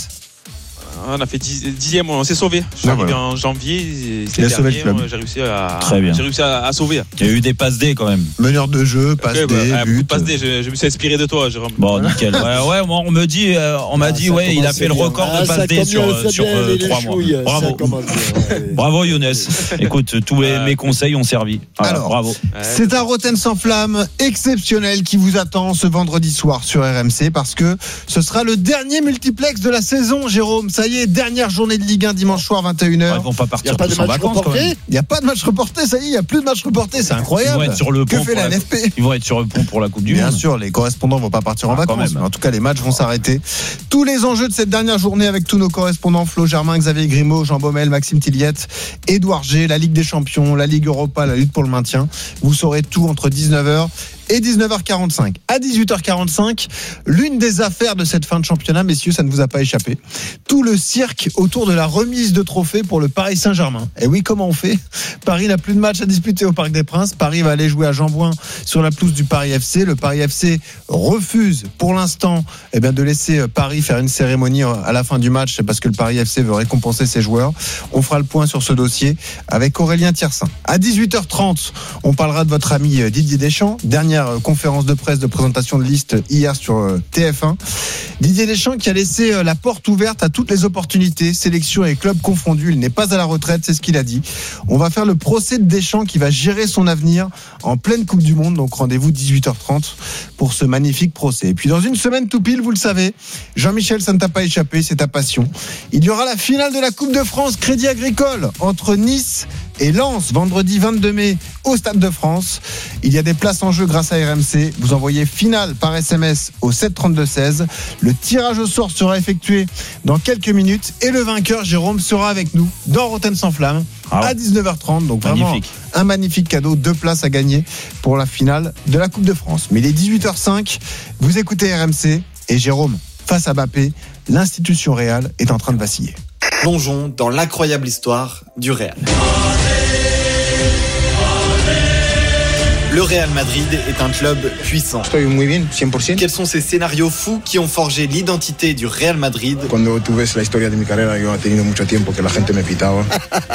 [SPEAKER 17] On a fait dix- dixième, on s'est sauvé. Je suis
[SPEAKER 7] Ah,
[SPEAKER 17] arrivé
[SPEAKER 7] voilà.
[SPEAKER 17] en janvier. et
[SPEAKER 7] Il a
[SPEAKER 17] c'est
[SPEAKER 7] sauvé le
[SPEAKER 17] dernier,
[SPEAKER 7] club.
[SPEAKER 17] moi, J'ai réussi à.
[SPEAKER 15] Très bien.
[SPEAKER 17] J'ai réussi à, à sauver.
[SPEAKER 15] Il y a eu des passes D quand même.
[SPEAKER 7] Meneur de jeu, passe
[SPEAKER 17] Ok, bah,
[SPEAKER 7] des
[SPEAKER 17] ah,
[SPEAKER 7] buts.
[SPEAKER 17] passe D, je, je me suis inspiré de toi, Jérôme.
[SPEAKER 15] Bon, nickel. Ouais, ouais, moi, on me dit, euh, on m'a
[SPEAKER 16] Ah,
[SPEAKER 15] dit,
[SPEAKER 16] ça
[SPEAKER 15] ouais, il a
[SPEAKER 16] commence
[SPEAKER 15] fait le
[SPEAKER 16] bien.
[SPEAKER 15] record
[SPEAKER 16] Ah,
[SPEAKER 15] de
[SPEAKER 16] ça
[SPEAKER 15] passes D sur,
[SPEAKER 16] commence
[SPEAKER 15] sur
[SPEAKER 16] bien,
[SPEAKER 15] euh,
[SPEAKER 16] les
[SPEAKER 15] trois mois.
[SPEAKER 16] chouilles, ça
[SPEAKER 15] Bravo.
[SPEAKER 16] commence bien, ouais.
[SPEAKER 15] Bravo, Younes. Écoute, tous les- mes conseils ont servi. Voilà,
[SPEAKER 7] Alors,
[SPEAKER 15] bravo.
[SPEAKER 17] Ouais.
[SPEAKER 7] C'est un Rotten sans flamme exceptionnel qui vous attend ce vendredi soir sur R M C parce que ce sera le dernier multiplex de la saison, Jérôme. Ça y est, dernière journée de Ligue un dimanche soir vingt et une
[SPEAKER 15] Ouais,
[SPEAKER 7] heures.
[SPEAKER 15] Ils vont pas
[SPEAKER 16] Il n'y
[SPEAKER 15] partir
[SPEAKER 16] a pas
[SPEAKER 15] tous
[SPEAKER 16] de
[SPEAKER 15] en
[SPEAKER 16] match
[SPEAKER 15] vacances quand même.
[SPEAKER 16] reporté.
[SPEAKER 7] Il n'y a pas de match reporté, ça y est, il n'y a plus de match reporté, c'est
[SPEAKER 15] Ils
[SPEAKER 7] incroyable.
[SPEAKER 15] vont être sur le
[SPEAKER 7] que
[SPEAKER 15] pont
[SPEAKER 7] fait
[SPEAKER 15] pour
[SPEAKER 7] la
[SPEAKER 15] la-
[SPEAKER 7] N F P?
[SPEAKER 15] Ils vont être sur le pont pour la Coupe du
[SPEAKER 7] Bien
[SPEAKER 15] Monde.
[SPEAKER 7] sûr, les correspondants vont pas partir en
[SPEAKER 15] Ah, quand
[SPEAKER 7] vacances.
[SPEAKER 15] même.
[SPEAKER 7] Mais en tout cas, les matchs vont s'arrêter. Tous les enjeux de cette dernière journée avec tous nos correspondants, Flo Germain, Xavier Grimaud, Jean Baumel, Maxime Tilliette, Édouard G, la Ligue des Champions, la Ligue Europa, la lutte pour le maintien. Vous saurez tout entre dix-neuf heures et dix-neuf heures quarante-cinq. À dix-huit heures quarante-cinq, l'une des affaires de cette fin de championnat, messieurs, ça ne vous a pas échappé. Tout le cirque autour de la remise de trophées pour le Paris Saint-Germain. Et oui, comment on fait? Paris n'a plus de match à disputer au Parc des Princes. Paris va aller jouer à Jean-Bouin sur la pelouse du Paris F C. Le Paris F C refuse pour l'instant eh bien, de laisser Paris faire une cérémonie à la fin du match parce que le Paris F C veut récompenser ses joueurs. On fera le point sur ce dossier avec Aurélien Tiersin. À dix-huit heures trente, on parlera de votre ami Didier Deschamps. Dernière conférence de presse de présentation de liste hier sur T F un. Didier Deschamps qui a laissé la porte ouverte à toutes les opportunités, sélection et clubs confondus. Il n'est pas à la retraite, c'est ce qu'il a dit. On va faire le procès de Deschamps qui va gérer son avenir en pleine Coupe du Monde. Donc rendez-vous dix-huit heures trente pour ce magnifique procès. Et puis dans une semaine tout pile, vous le savez, Jean-Michel, ça ne t'a pas échappé, c'est ta passion. Il y aura la finale de la Coupe de France Crédit Agricole entre Nice et Lens, vendredi vingt-deux mai au Stade de France. Il y a des places en jeu grâce à R M C. Vous envoyez finale par S M S au sept trente-deux seize. Le tirage au sort sera effectué dans quelques minutes et le vainqueur, Jérôme, sera avec nous dans Rotten sans flamme
[SPEAKER 15] Ah ouais.
[SPEAKER 7] à dix-neuf heures trente. Donc vraiment
[SPEAKER 15] Magnifique.
[SPEAKER 7] un magnifique cadeau, deux places à gagner pour la finale de la Coupe de France. Mais il est dix-huit heures cinq, vous écoutez R M C et Jérôme, face à Mbappé, l'institution Real est en train de vaciller.
[SPEAKER 18] Plongeons dans l'incroyable histoire du Real. Le Real Madrid est un club puissant.
[SPEAKER 19] Estoy muy bien, cien por ciento.
[SPEAKER 18] Quels sont ces scénarios fous qui ont forgé l'identité du Real Madrid?
[SPEAKER 19] Cuando tú ves la historia de mi carrera, yo he tenido mucho tiempo que la gente me pitaba.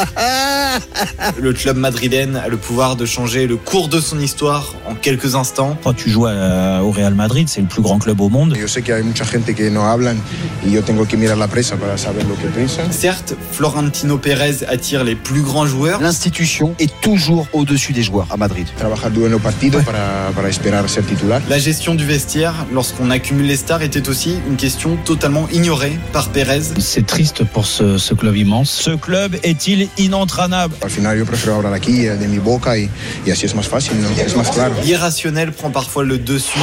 [SPEAKER 18] Le club madrilène a le pouvoir de changer le cours de son histoire en quelques instants.
[SPEAKER 15] Quand tu joues à- au Real Madrid, c'est le plus grand club au monde.
[SPEAKER 19] Yo sé que hay mucha gente que no hablan y yo tengo que mirar la prensa para saber lo que piensan.
[SPEAKER 18] Certes, Florentino Pérez attire les plus grands joueurs.
[SPEAKER 20] L'institution est toujours au-dessus des joueurs à Madrid.
[SPEAKER 19] Trabajar duro en los partidos para, para esperar ser titular.
[SPEAKER 18] La gestion du vestiaire, lorsqu'on accumule les stars, était aussi une question totalement ignorée par Pérez.
[SPEAKER 21] C'est triste pour ce, ce club immense.
[SPEAKER 15] Ce club est-il inentraînable?
[SPEAKER 19] Al final yo prefiero hablar aquí de mi boca y, y así es más fácil, ¿no? Es más claro.
[SPEAKER 18] L'irrationnel prend parfois le dessus.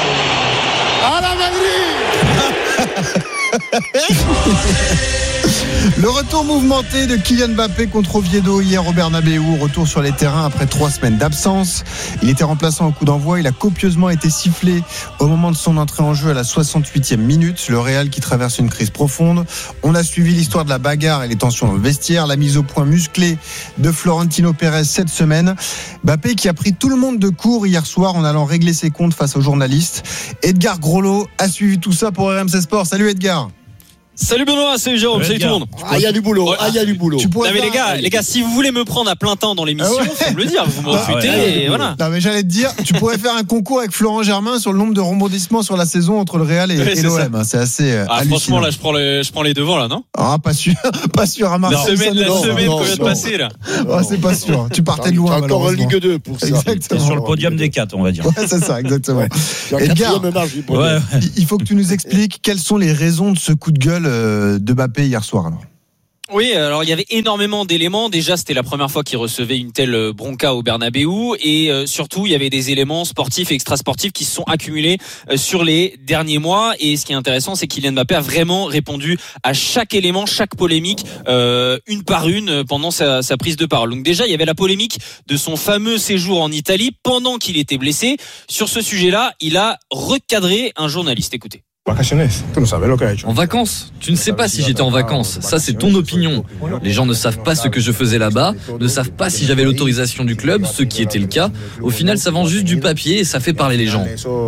[SPEAKER 16] À la Madrid.
[SPEAKER 7] Le retour mouvementé de Kylian Mbappé contre Oviedo hier au Bernabéu. Retour sur les terrains après trois semaines d'absence. Il était remplaçant au coup d'envoi. Il a copieusement été sifflé au moment de son entrée en jeu à la soixante-huitième minute. Le Real qui traverse une crise profonde. On a suivi l'histoire de la bagarre et les tensions dans le vestiaire. La mise au point musclée de Florentino Pérez cette semaine. Mbappé qui a pris tout le monde de court hier soir en allant régler ses comptes face aux journalistes. Edgar Groslo a suivi tout ça pour R M C Sport. Salut Edgar.
[SPEAKER 2] Salut Benoît, salut Jérôme, salut tout le monde.
[SPEAKER 16] Ah, il y a du boulot, ah, il y a du boulot.
[SPEAKER 2] Tu non mais les gars, les gars, si vous voulez me prendre à plein temps dans l'émission, ah ouais. faut me le dire, vous me recrutez ah ouais. et voilà.
[SPEAKER 7] Non mais j'allais te dire, tu pourrais faire un concours avec Florent Germain sur le nombre de rebondissements sur la saison entre le Real et,
[SPEAKER 2] ouais,
[SPEAKER 7] et l'O M. Ça. C'est assez
[SPEAKER 2] ah,
[SPEAKER 7] hallucinant.
[SPEAKER 2] Franchement là, je prends les, je prends les devants là, non?
[SPEAKER 7] Ah pas sûr, pas sûr à Marseille.
[SPEAKER 2] La semaine, la
[SPEAKER 7] non,
[SPEAKER 2] semaine
[SPEAKER 7] non,
[SPEAKER 2] qu'on vient de passer là.
[SPEAKER 7] Ah, c'est pas sûr. Tu partais de loin.
[SPEAKER 16] T'as encore en Ligue deux pour ça.
[SPEAKER 7] Exactement.
[SPEAKER 15] Sur le podium des quatre, on va dire.
[SPEAKER 7] Ouais, c'est ça, exactement.
[SPEAKER 16] Edgar,
[SPEAKER 7] il faut que tu nous expliques quelles sont les raisons de ce coup de gueule de Mbappé hier soir alors.
[SPEAKER 2] Oui, alors il y avait énormément d'éléments. Déjà, c'était la première fois qu'il recevait une telle bronca au Bernabéu, et euh, surtout, il y avait des éléments sportifs et extrasportifs qui se sont accumulés euh, sur les derniers mois. Et ce qui est intéressant, c'est que Kylian Mbappé a vraiment répondu à chaque élément, chaque polémique, euh, une par une, pendant sa, sa prise de parole. Donc déjà, il y avait la polémique de son fameux séjour en Italie pendant qu'il était blessé. Sur ce sujet-là, il a recadré un journaliste. Écoutez.
[SPEAKER 22] En vacances? Tu ne sais pas si j'étais en vacances. Ça, c'est ton opinion. Les gens ne savent pas ce que je faisais là-bas, ne savent pas si j'avais l'autorisation du club, ce qui était le cas. Au final, ça vend juste du papier et ça fait parler les gens.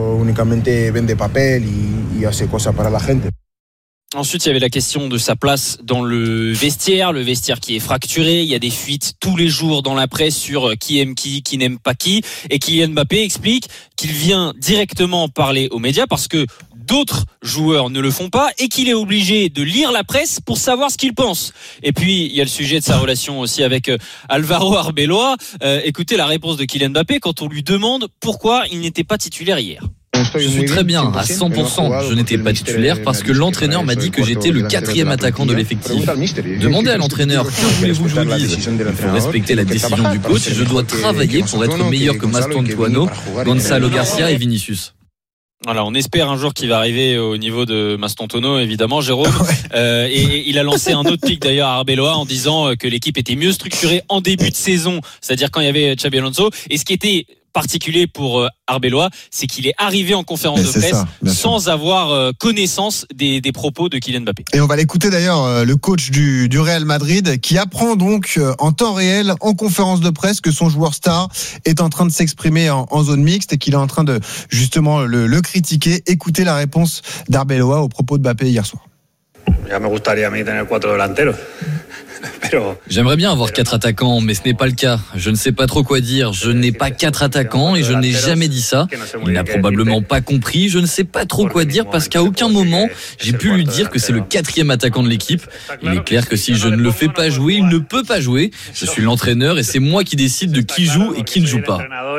[SPEAKER 2] Ensuite, il y avait la question de sa place dans le vestiaire, le vestiaire qui est fracturé. Il y a des fuites tous les jours dans la presse sur qui aime qui, qui n'aime pas qui. Et Kylian Mbappé explique qu'il vient directement parler aux médias parce que d'autres joueurs ne le font pas et qu'il est obligé de lire la presse pour savoir ce qu'il pense. Et puis, il y a le sujet de sa relation aussi avec Alvaro Arbeloa. Euh, écoutez la réponse de Kylian Mbappé quand on lui demande pourquoi il n'était pas titulaire hier.
[SPEAKER 22] Je suis très bien, à cent pour cent. Je n'étais pas titulaire parce que l'entraîneur m'a dit que j'étais le quatrième attaquant de l'effectif. Demandez à l'entraîneur, que voulez-vous que je vous dise? Il faut respecter la décision du coach et je dois travailler pour être meilleur que Mastantuono, Gonzalo Garcia et Vinicius.
[SPEAKER 2] Voilà, on espère un jour qu'il va arriver au niveau de Mastantuono, évidemment, Jérôme. Euh, et il a lancé un autre pic d'ailleurs à Arbeloa en disant que l'équipe était mieux structurée en début de saison, c'est-à-dire quand il y avait Xabi Alonso. Et ce qui était particulier pour Arbeloa, c'est qu'il est arrivé en conférence Mais de presse ça, sans sûr. avoir connaissance des, des propos de Kylian Mbappé.
[SPEAKER 7] Et on va l'écouter d'ailleurs, le coach du, du Real Madrid, qui apprend donc en temps réel, en conférence de presse, que son joueur star est en train de s'exprimer en, en zone mixte et qu'il est en train de justement le, le critiquer. Écoutez la réponse d'Arbeloa aux propos de Mbappé hier soir.
[SPEAKER 22] J'aimerais bien avoir quatre attaquants, mais ce n'est pas le cas. Je ne sais pas trop quoi dire. Je n'ai pas quatre attaquants et je n'ai jamais dit ça. Il n'a probablement pas compris. Je ne sais pas trop quoi dire parce qu'à aucun moment, j'ai pu lui dire que c'est le quatrième attaquant de l'équipe. Il est clair que si je ne le fais pas jouer, il ne peut pas jouer. Je suis l'entraîneur et c'est moi qui décide de qui joue et qui ne joue pas.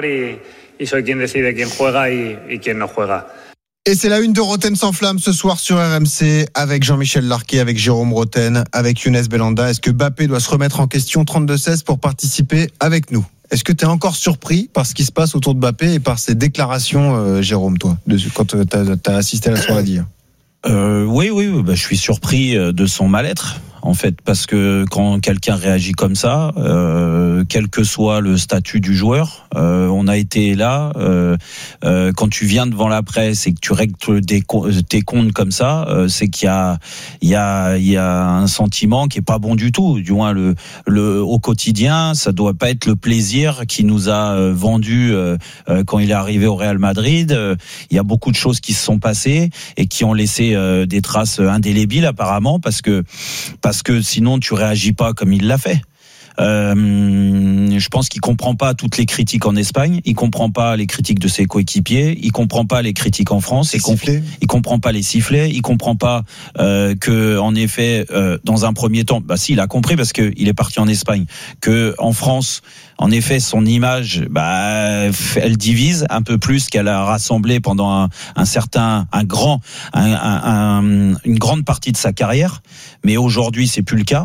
[SPEAKER 7] Et c'est la une de Roten sans flamme ce soir sur R M C avec Jean-Michel Larquet, avec Jérôme Roten, avec Younes Belanda. Est-ce que Mbappé doit se remettre en question? Trente-deux seize pour participer avec nous. Est-ce que tu es encore surpris par ce qui se passe autour de Mbappé et par ses déclarations, euh, Jérôme, toi, de, quand tu as assisté à la soirée d'hier?
[SPEAKER 15] Euh, oui, oui, bah, je suis surpris de son mal-être. En fait, parce que quand quelqu'un réagit comme ça, euh, quel que soit le statut du joueur, euh, on a été là. Euh, euh, quand tu viens devant la presse et que tu règles des, tes comptes comme ça, euh, c'est qu'il y a, il y a, il y a un sentiment qui est pas bon du tout. Du moins, le, le au quotidien, ça doit pas être le plaisir qui nous a vendu euh, euh, quand il est arrivé au Real Madrid. Euh, il y a beaucoup de choses qui se sont passées et qui ont laissé euh, des traces indélébiles apparemment, parce que parce Parce que sinon tu réagis pas comme il l'a fait. Euh, je pense qu'il comprend pas toutes les critiques en Espagne, il comprend pas les critiques de ses coéquipiers, il comprend pas les critiques en France, il, comp- il comprend pas les sifflets, il comprend pas euh, que en effet euh, dans un premier temps, bah si il a compris parce que il est parti en Espagne, que en France en effet son image bah elle divise un peu plus qu'elle a rassemblé pendant un, un certain un grand un, un, un, une grande partie de sa carrière, mais aujourd'hui c'est plus le cas.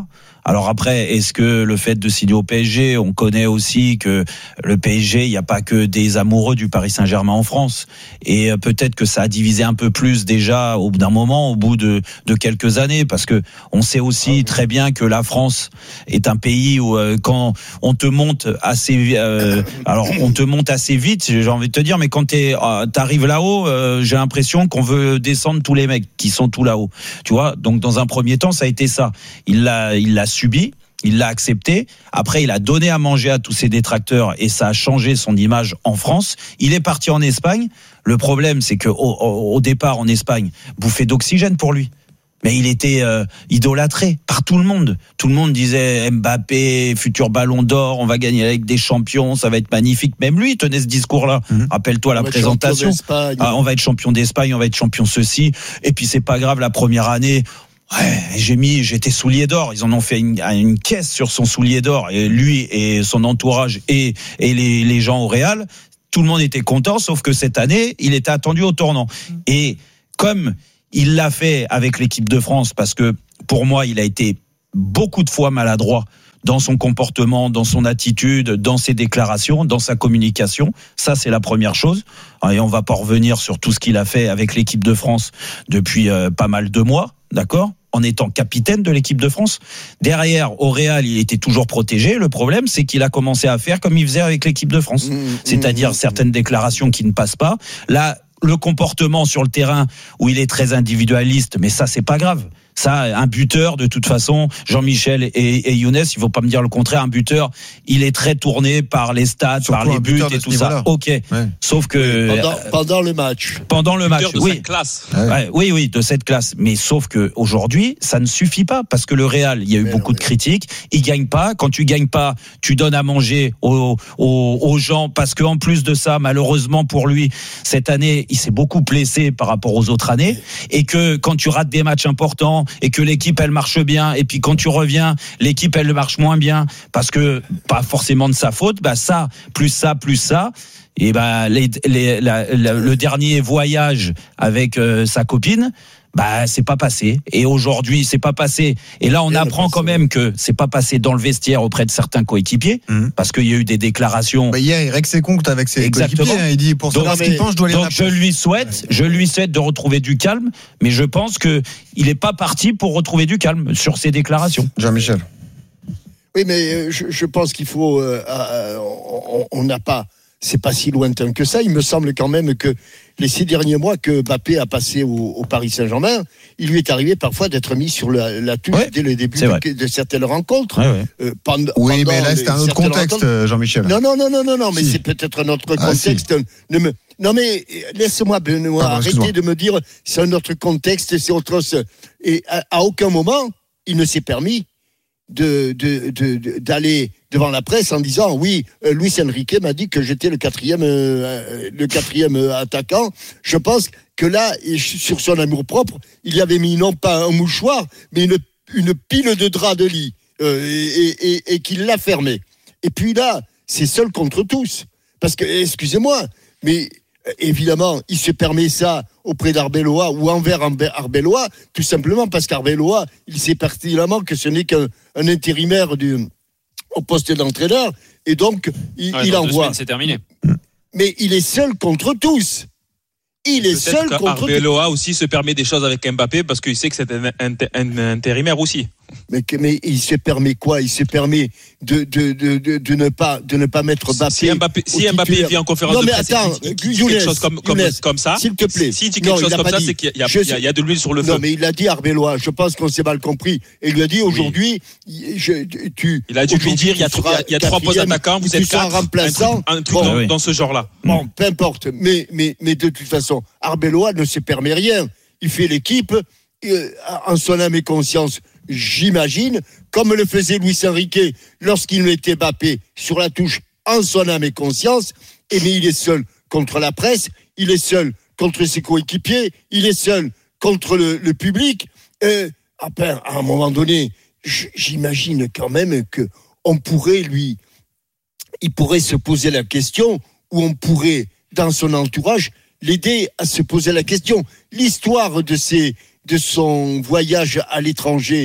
[SPEAKER 15] Alors après, est-ce que le fait de signer au P S G, on connaît aussi que le P S G, il n'y a pas que des amoureux du Paris Saint-Germain en France. Et peut-être que ça a divisé un peu plus déjà au bout d'un moment, au bout de, de quelques années, parce que on sait aussi très bien que la France est un pays où euh, quand on te monte assez, euh, alors on te monte assez vite, j'ai envie de te dire, mais quand t'es, euh, t'arrives là-haut, euh, j'ai l'impression qu'on veut descendre tous les mecs qui sont tout là-haut. Tu vois, donc dans un premier temps, ça a été ça. Il l'a, il l'a subi. Il l'a accepté. Après, il a donné à manger à tous ses détracteurs et ça a changé son image en France. Il est parti en Espagne. Le problème, c'est que au, au départ en Espagne, bouffée d'oxygène pour lui. Mais il était euh, idolâtré par tout le monde. Tout le monde disait Mbappé, futur Ballon d'Or, on va gagner avec des champions, ça va être magnifique. Même lui tenait ce discours-là. Mmh. Rappelle-toi la présentation. Ah, on va être champion d'Espagne, on va être champion ceci. Et puis c'est pas grave, la première année. Ouais, j'ai mis, j'étais soulier d'or. Ils en ont fait une, une caisse sur son soulier d'or. Et lui et son entourage et, et les, les gens au Real, tout le monde était content, sauf que cette année, il était attendu au tournant. Et comme il l'a fait avec l'équipe de France, parce que pour moi, il a été beaucoup de fois maladroit dans son comportement, dans son attitude, dans ses déclarations, dans sa communication. Ça, c'est la première chose. Et on va pas revenir sur tout ce qu'il a fait avec l'équipe de France depuis euh, pas mal de mois, d'accord ? En étant capitaine de l'équipe de France. Derrière, au Real, il était toujours protégé. Le problème, c'est qu'il a commencé à faire comme il faisait avec l'équipe de France. Mmh, C'est-à-dire mmh, certaines déclarations qui ne passent pas. Là, le comportement sur le terrain où il est très individualiste, mais ça, c'est pas grave. Ça, un buteur, de toute façon, Jean-Michel et, et Younes, il faut pas me dire le contraire, un buteur, il est très tourné par les stats, surtout par les buts et tout ça. Ok. Ouais. Sauf que
[SPEAKER 16] pendant, pendant le match.
[SPEAKER 15] Pendant le match,
[SPEAKER 17] de
[SPEAKER 15] oui.
[SPEAKER 17] Cette classe.
[SPEAKER 15] Ouais, oui, oui, de cette classe. Mais sauf que aujourd'hui, ça ne suffit pas parce que le Real, il y a eu mais beaucoup non, mais... de critiques. Il gagne pas. Quand tu gagnes pas, tu donnes à manger aux, aux, aux gens parce que en plus de ça, malheureusement pour lui, cette année, il s'est beaucoup blessé par rapport aux autres années et que quand tu rates des matchs importants et que l'équipe elle marche bien et puis quand tu reviens l'équipe elle marche moins bien parce que pas forcément de sa faute, bah ça plus ça plus ça et bah les, les, la, la, le dernier voyage avec euh, sa copine, bah c'est pas passé et aujourd'hui c'est pas passé et là on et apprend quand même que c'est pas passé dans le vestiaire auprès de certains coéquipiers mmh. parce qu'il y a eu des déclarations.
[SPEAKER 7] Bah hier il règle ses comptes avec ses
[SPEAKER 15] Exactement.
[SPEAKER 7] coéquipiers, il dit pour savoir ce qu'il pense je dois aller.
[SPEAKER 15] Donc je lui souhaite, je lui souhaite de retrouver du calme, mais je pense que il est pas parti pour retrouver du calme sur ses déclarations.
[SPEAKER 7] Jean-Michel.
[SPEAKER 16] Oui mais je, je pense qu'il faut euh, euh, on n'a pas c'est pas si lointain que ça. Il me semble quand même que les six derniers mois que Mbappé a passé au, au Paris Saint-Germain, il lui est arrivé parfois d'être mis sur la, la touche ouais, dès le début de, de certaines rencontres.
[SPEAKER 15] Ouais, ouais.
[SPEAKER 16] Euh, pendant,
[SPEAKER 7] oui, pendant mais là, c'est un autre contexte, Jean-Michel.
[SPEAKER 16] Non, non, non, non, non, non mais si. C'est peut-être un autre ah, contexte. Si. Ne me... Non, mais laisse-moi, Benoît, ah, arrêtez de me dire c'est un autre contexte, c'est autre chose. Et à, à aucun moment, il ne s'est permis de, de, de, de, d'aller devant la presse en disant oui, euh, Luis Enrique m'a dit que j'étais le quatrième, euh, le quatrième attaquant. Je pense que là, sur son amour-propre, il avait mis non pas un mouchoir, mais une, une pile de draps de lit euh, et, et, et qu'il l'a fermé. Et puis là, c'est seul contre tous. Parce que, excusez-moi, mais évidemment, il se permet ça auprès d'Arbeloa ou envers Arbeloa, tout simplement parce qu'Arbeloa, il sait pertinemment que ce n'est qu'un un intérimaire du, au poste d'entraîneur, et donc il,
[SPEAKER 2] ouais,
[SPEAKER 16] il
[SPEAKER 2] dans
[SPEAKER 16] envoie.
[SPEAKER 2] Deux semaines, c'est terminé.
[SPEAKER 16] Mais il est seul contre tous. Il est
[SPEAKER 17] Peut-être
[SPEAKER 16] seul contre tous.
[SPEAKER 17] Arbeloa aussi se permet des choses avec Mbappé parce qu'il sait que c'est un, un, un, un intérimaire aussi.
[SPEAKER 16] Mais, mais il se permet quoi? Il se permet de, de, de, de, de, ne, pas, de ne pas mettre Mbappé.
[SPEAKER 17] Si Mbappé, si Mbappé vient en conférence
[SPEAKER 16] non,
[SPEAKER 17] de
[SPEAKER 16] mais
[SPEAKER 17] presse
[SPEAKER 16] attends,
[SPEAKER 17] et dit
[SPEAKER 16] Younes,
[SPEAKER 17] quelque chose comme, comme, comme ça,
[SPEAKER 16] s'il te plaît.
[SPEAKER 17] Si il dit quelque
[SPEAKER 16] non,
[SPEAKER 17] chose comme ça,
[SPEAKER 16] dit.
[SPEAKER 17] c'est qu'il y a,
[SPEAKER 16] je,
[SPEAKER 17] il y a, il y a de l'huile sur le feu.
[SPEAKER 16] Non, mais il a dit Arbeloa. Je pense qu'on s'est mal compris. Et il lui a dit aujourd'hui, oui. je, tu.
[SPEAKER 17] Il a dû lui dire il y a, trois, il y a trois postes attaquants, vous êtes quatre.
[SPEAKER 16] Remplaçant.
[SPEAKER 17] Un truc, un truc bon, dans, dans ce genre-là.
[SPEAKER 16] Bon, peu importe. Mais, mais, mais de toute façon, Arbeloa ne se permet rien. Il fait l'équipe euh, en son âme et conscience, j'imagine, comme le faisait Luis Enrique lorsqu'il mettait Mbappé sur la touche en son âme et conscience. Et mais il est seul contre la presse, il est seul contre ses coéquipiers, il est seul contre le, le public. Euh, après, à un moment donné, j'imagine quand même que on pourrait lui, il pourrait se poser la question, ou on pourrait, dans son entourage, l'aider à se poser la question. L'histoire de ses, de son voyage à l'étranger,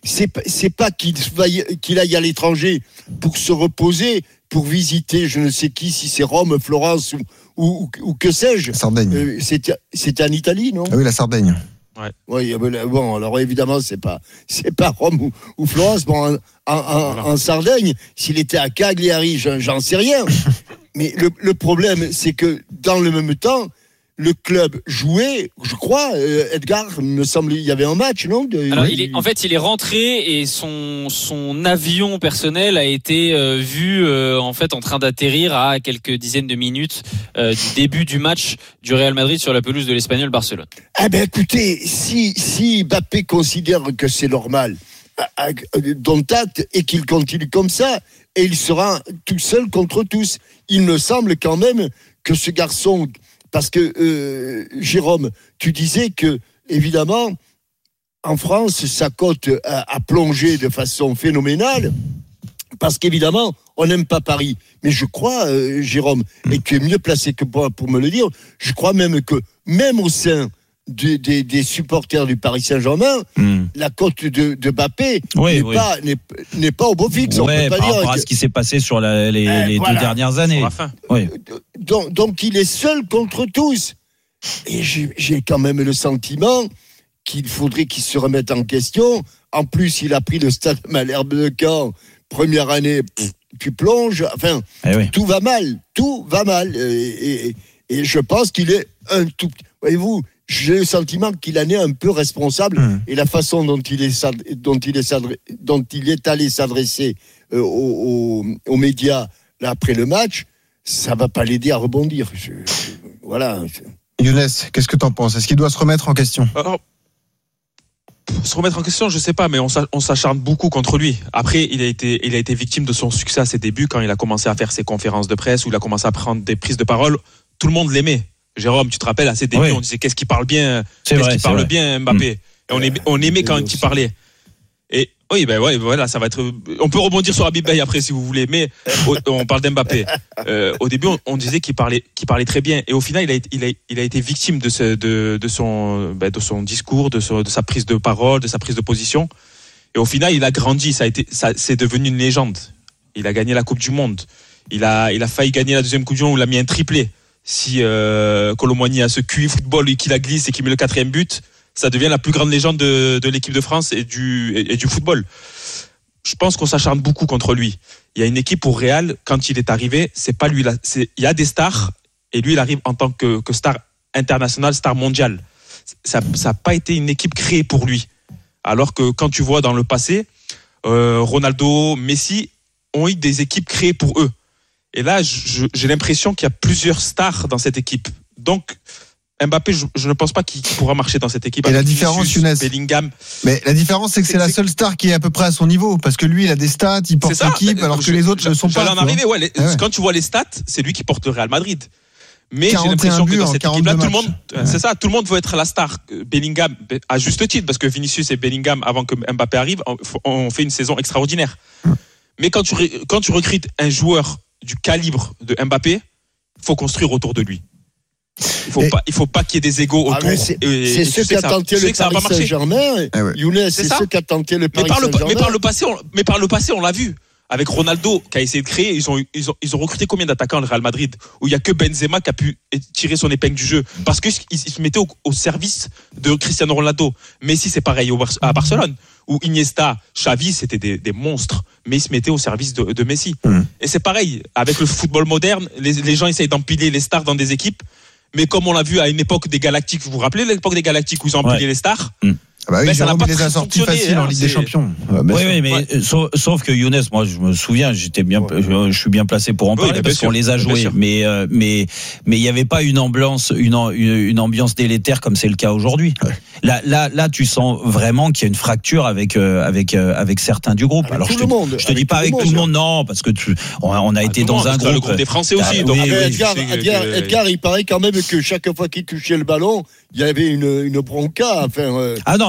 [SPEAKER 16] c'est, c'est pas qu'il, va y, qu'il aille à l'étranger pour se reposer, pour visiter je ne sais qui, si c'est Rome, Florence ou, ou, ou que sais-je.
[SPEAKER 7] Sardaigne.
[SPEAKER 16] Euh, c'était, c'était en Italie, non ?
[SPEAKER 7] Ah oui, la Sardaigne.
[SPEAKER 17] Ouais.
[SPEAKER 16] Oui, bon, alors évidemment, c'est pas, c'est pas Rome ou, ou Florence. Bon, en, en, en, en Sardaigne, s'il était à Cagliari, j'en, j'en sais rien. Mais le, le problème, c'est que dans le même temps, le club jouait, je crois, euh, Edgar, il me semble, il y avait un match, non de,
[SPEAKER 2] Alors, il est, en fait, il est rentré et son, son avion personnel a été euh, vu euh, en fait en train d'atterrir à quelques dizaines de minutes euh, du début du match du Real Madrid sur la pelouse de l'Espagnol Barcelone.
[SPEAKER 16] Eh ben, écoutez, si, si Mbappé considère que c'est normal, dont acte, et qu'il continue comme ça, et il sera tout seul contre tous. Il me semble quand même que ce garçon, parce que euh, Jérôme, tu disais que évidemment en France sa cote a, a plongé de façon phénoménale parce qu'évidemment on n'aime pas Paris. Mais je crois, euh, Jérôme, et tu es mieux placé que moi pour me le dire, je crois même que même au sein Des, des, des supporters du Paris Saint-Germain, mmh. la cote de, de Mbappé oui, n'est, oui. Pas, n'est, n'est pas au beau fixe.
[SPEAKER 15] Ouais,
[SPEAKER 16] on peut pas
[SPEAKER 15] par
[SPEAKER 16] dire
[SPEAKER 15] rapport
[SPEAKER 16] que...
[SPEAKER 15] à ce qui s'est passé sur la, les,
[SPEAKER 16] eh,
[SPEAKER 15] les voilà. deux dernières années. Oui.
[SPEAKER 16] Donc, donc il est seul contre tous. Et j'ai, j'ai quand même le sentiment qu'il faudrait qu'il se remette en question. En plus, il a pris le stade Malherbe de Caen. Première année, pff, tu plonges. Enfin,
[SPEAKER 15] eh oui.
[SPEAKER 16] tout va mal. Tout va mal. Et, et, et je pense qu'il est un tout petit... Voyez-vous, j'ai le sentiment qu'il en est un peu responsable mmh. et la façon dont il est, dont il est, dont il est allé s'adresser euh, aux, aux, aux médias là, après le match, ça va pas l'aider à rebondir. Je, je, voilà.
[SPEAKER 7] Younes, qu'est-ce que tu en penses ? Est-ce qu'il doit se remettre en question ?
[SPEAKER 17] Alors, se remettre en question, je sais pas, mais on, on s'acharne beaucoup contre lui. Après, il a été, il a été victime de son succès à ses débuts quand il a commencé à faire ses conférences de presse où il a commencé à prendre des prises de parole. Tout le monde l'aimait. Jérôme, tu te rappelles, à ses débuts, oui. on disait qu'est-ce qu'il parle bien,
[SPEAKER 15] c'est
[SPEAKER 17] qu'est-ce
[SPEAKER 15] vrai,
[SPEAKER 17] qu'il
[SPEAKER 15] c'est
[SPEAKER 17] parle
[SPEAKER 15] vrai.
[SPEAKER 17] bien Mbappé. Mmh. Et on aimait, on aimait quand il parlait. Et oui, ben ouais, voilà, ça va être. On peut rebondir sur Habib Beye après si vous voulez, mais on parle d'Mbappé. Euh, au début, on, on disait qu'il parlait, qu'il parlait très bien, et au final, il a, il a, il a été victime de, ce, de, de son, ben, de son discours, de, son, de sa prise de parole, de sa prise de position. Et au final, il a grandi, ça a été, ça, c'est devenu une légende. Il a gagné la Coupe du Monde. Il a, il a failli gagner la deuxième Coupe du Monde où il a mis un triplé. Si euh, Colomboigny a ce Q I football et qu'il la glisse et qu'il met le quatrième but, ça devient la plus grande légende de, de l'équipe de France et du, et, et du football. Je pense qu'on s'acharne beaucoup contre lui. Il y a une équipe au Real, quand il est arrivé, c'est pas lui là. C'est, il y a des stars et lui il arrive en tant que, que star international, star mondial. Ça n'a pas été une équipe créée pour lui. Alors que quand tu vois dans le passé, euh, Ronaldo, Messi ont eu des équipes créées pour eux. Et là, je, j'ai l'impression qu'il y a plusieurs stars dans cette équipe. Donc, Mbappé, je, je ne pense pas qu'il pourra marcher dans cette équipe.
[SPEAKER 7] Et la différence, Younes,
[SPEAKER 17] Bellingham.
[SPEAKER 7] Mais la différence, c'est que c'est, c'est la seule star qui est à peu près à son niveau. Parce que lui, il a des stats, il porte l'équipe, alors
[SPEAKER 17] je,
[SPEAKER 7] que les autres
[SPEAKER 17] je,
[SPEAKER 7] ne sont pas.
[SPEAKER 17] J'allais en arriver, ouais, les, ah ouais. Quand tu vois les stats, c'est lui qui porte le Real Madrid. Mais j'ai l'impression que dans cette équipe-là, tout le monde, ouais. c'est ça, tout le monde veut être la star. Bellingham, à juste titre, parce que Vinicius et Bellingham, avant que Mbappé arrive, ont fait une saison extraordinaire. Hum. Mais quand tu, quand tu recrutes un joueur du calibre de Mbappé, faut construire autour de lui. Il faut et pas, il faut pas qu'il y ait des égos autour.
[SPEAKER 16] Ah c'est et, c'est ce qu'a tenté le Paris Saint-Germain.
[SPEAKER 7] Ah ouais.
[SPEAKER 16] Younes, c'est, c'est ce qu'a tenté le Paris
[SPEAKER 17] mais par le,
[SPEAKER 16] Saint-Germain.
[SPEAKER 17] Mais par le passé, on, mais par le passé, on l'a vu. Avec Ronaldo qui a essayé de créer, ils ont, ils ont, ils ont recruté combien d'attaquants le Real Madrid où il y a que Benzema qui a pu tirer son épingle du jeu parce que ils se mettaient au, au service de Cristiano Ronaldo. Messi c'est pareil au, à Barcelone où Iniesta, Xavi c'était des, des monstres, mais ils se mettaient au service de, de Messi. Mmh. Et c'est pareil avec le football moderne, les, les gens essayent d'empiler les stars dans des équipes, mais comme on l'a vu à une époque des Galactiques, vous vous rappelez l'époque des Galactiques où ils ont empilé ouais. les stars. Mmh.
[SPEAKER 7] Ah bah oui,
[SPEAKER 17] ben, ça n'a pas
[SPEAKER 7] les a sortis faciles
[SPEAKER 17] hein,
[SPEAKER 7] en Ligue
[SPEAKER 17] c'est...
[SPEAKER 7] des Champions.
[SPEAKER 15] Ouais, oui, oui, mais ouais. sauf, sauf que Younes, moi, je me souviens, j'étais bien, ouais. je, je suis bien placé pour en parler oui, parce qu'on les a joués. Mais, euh, mais, mais il n'y avait pas une ambiance, une, une, une ambiance délétère comme c'est le cas aujourd'hui. Ouais. Là, là, là, tu sens vraiment qu'il y a une fracture avec, euh, avec, euh, avec certains du groupe.
[SPEAKER 16] Avec
[SPEAKER 15] Alors, je te,
[SPEAKER 16] monde,
[SPEAKER 15] je te dis pas avec tout le monde, non, parce que tu, on, on a été dans
[SPEAKER 17] monde,
[SPEAKER 15] un groupe.
[SPEAKER 17] Le groupe des Français aussi.
[SPEAKER 15] Ah,
[SPEAKER 17] donc,
[SPEAKER 15] oui,
[SPEAKER 16] oui,
[SPEAKER 15] oui,
[SPEAKER 16] Edgar, Edgar, que... Edgar, il paraît quand même que chaque fois qu'il touchait le ballon, il y avait une, une bronca. Enfin, euh,
[SPEAKER 15] ah non,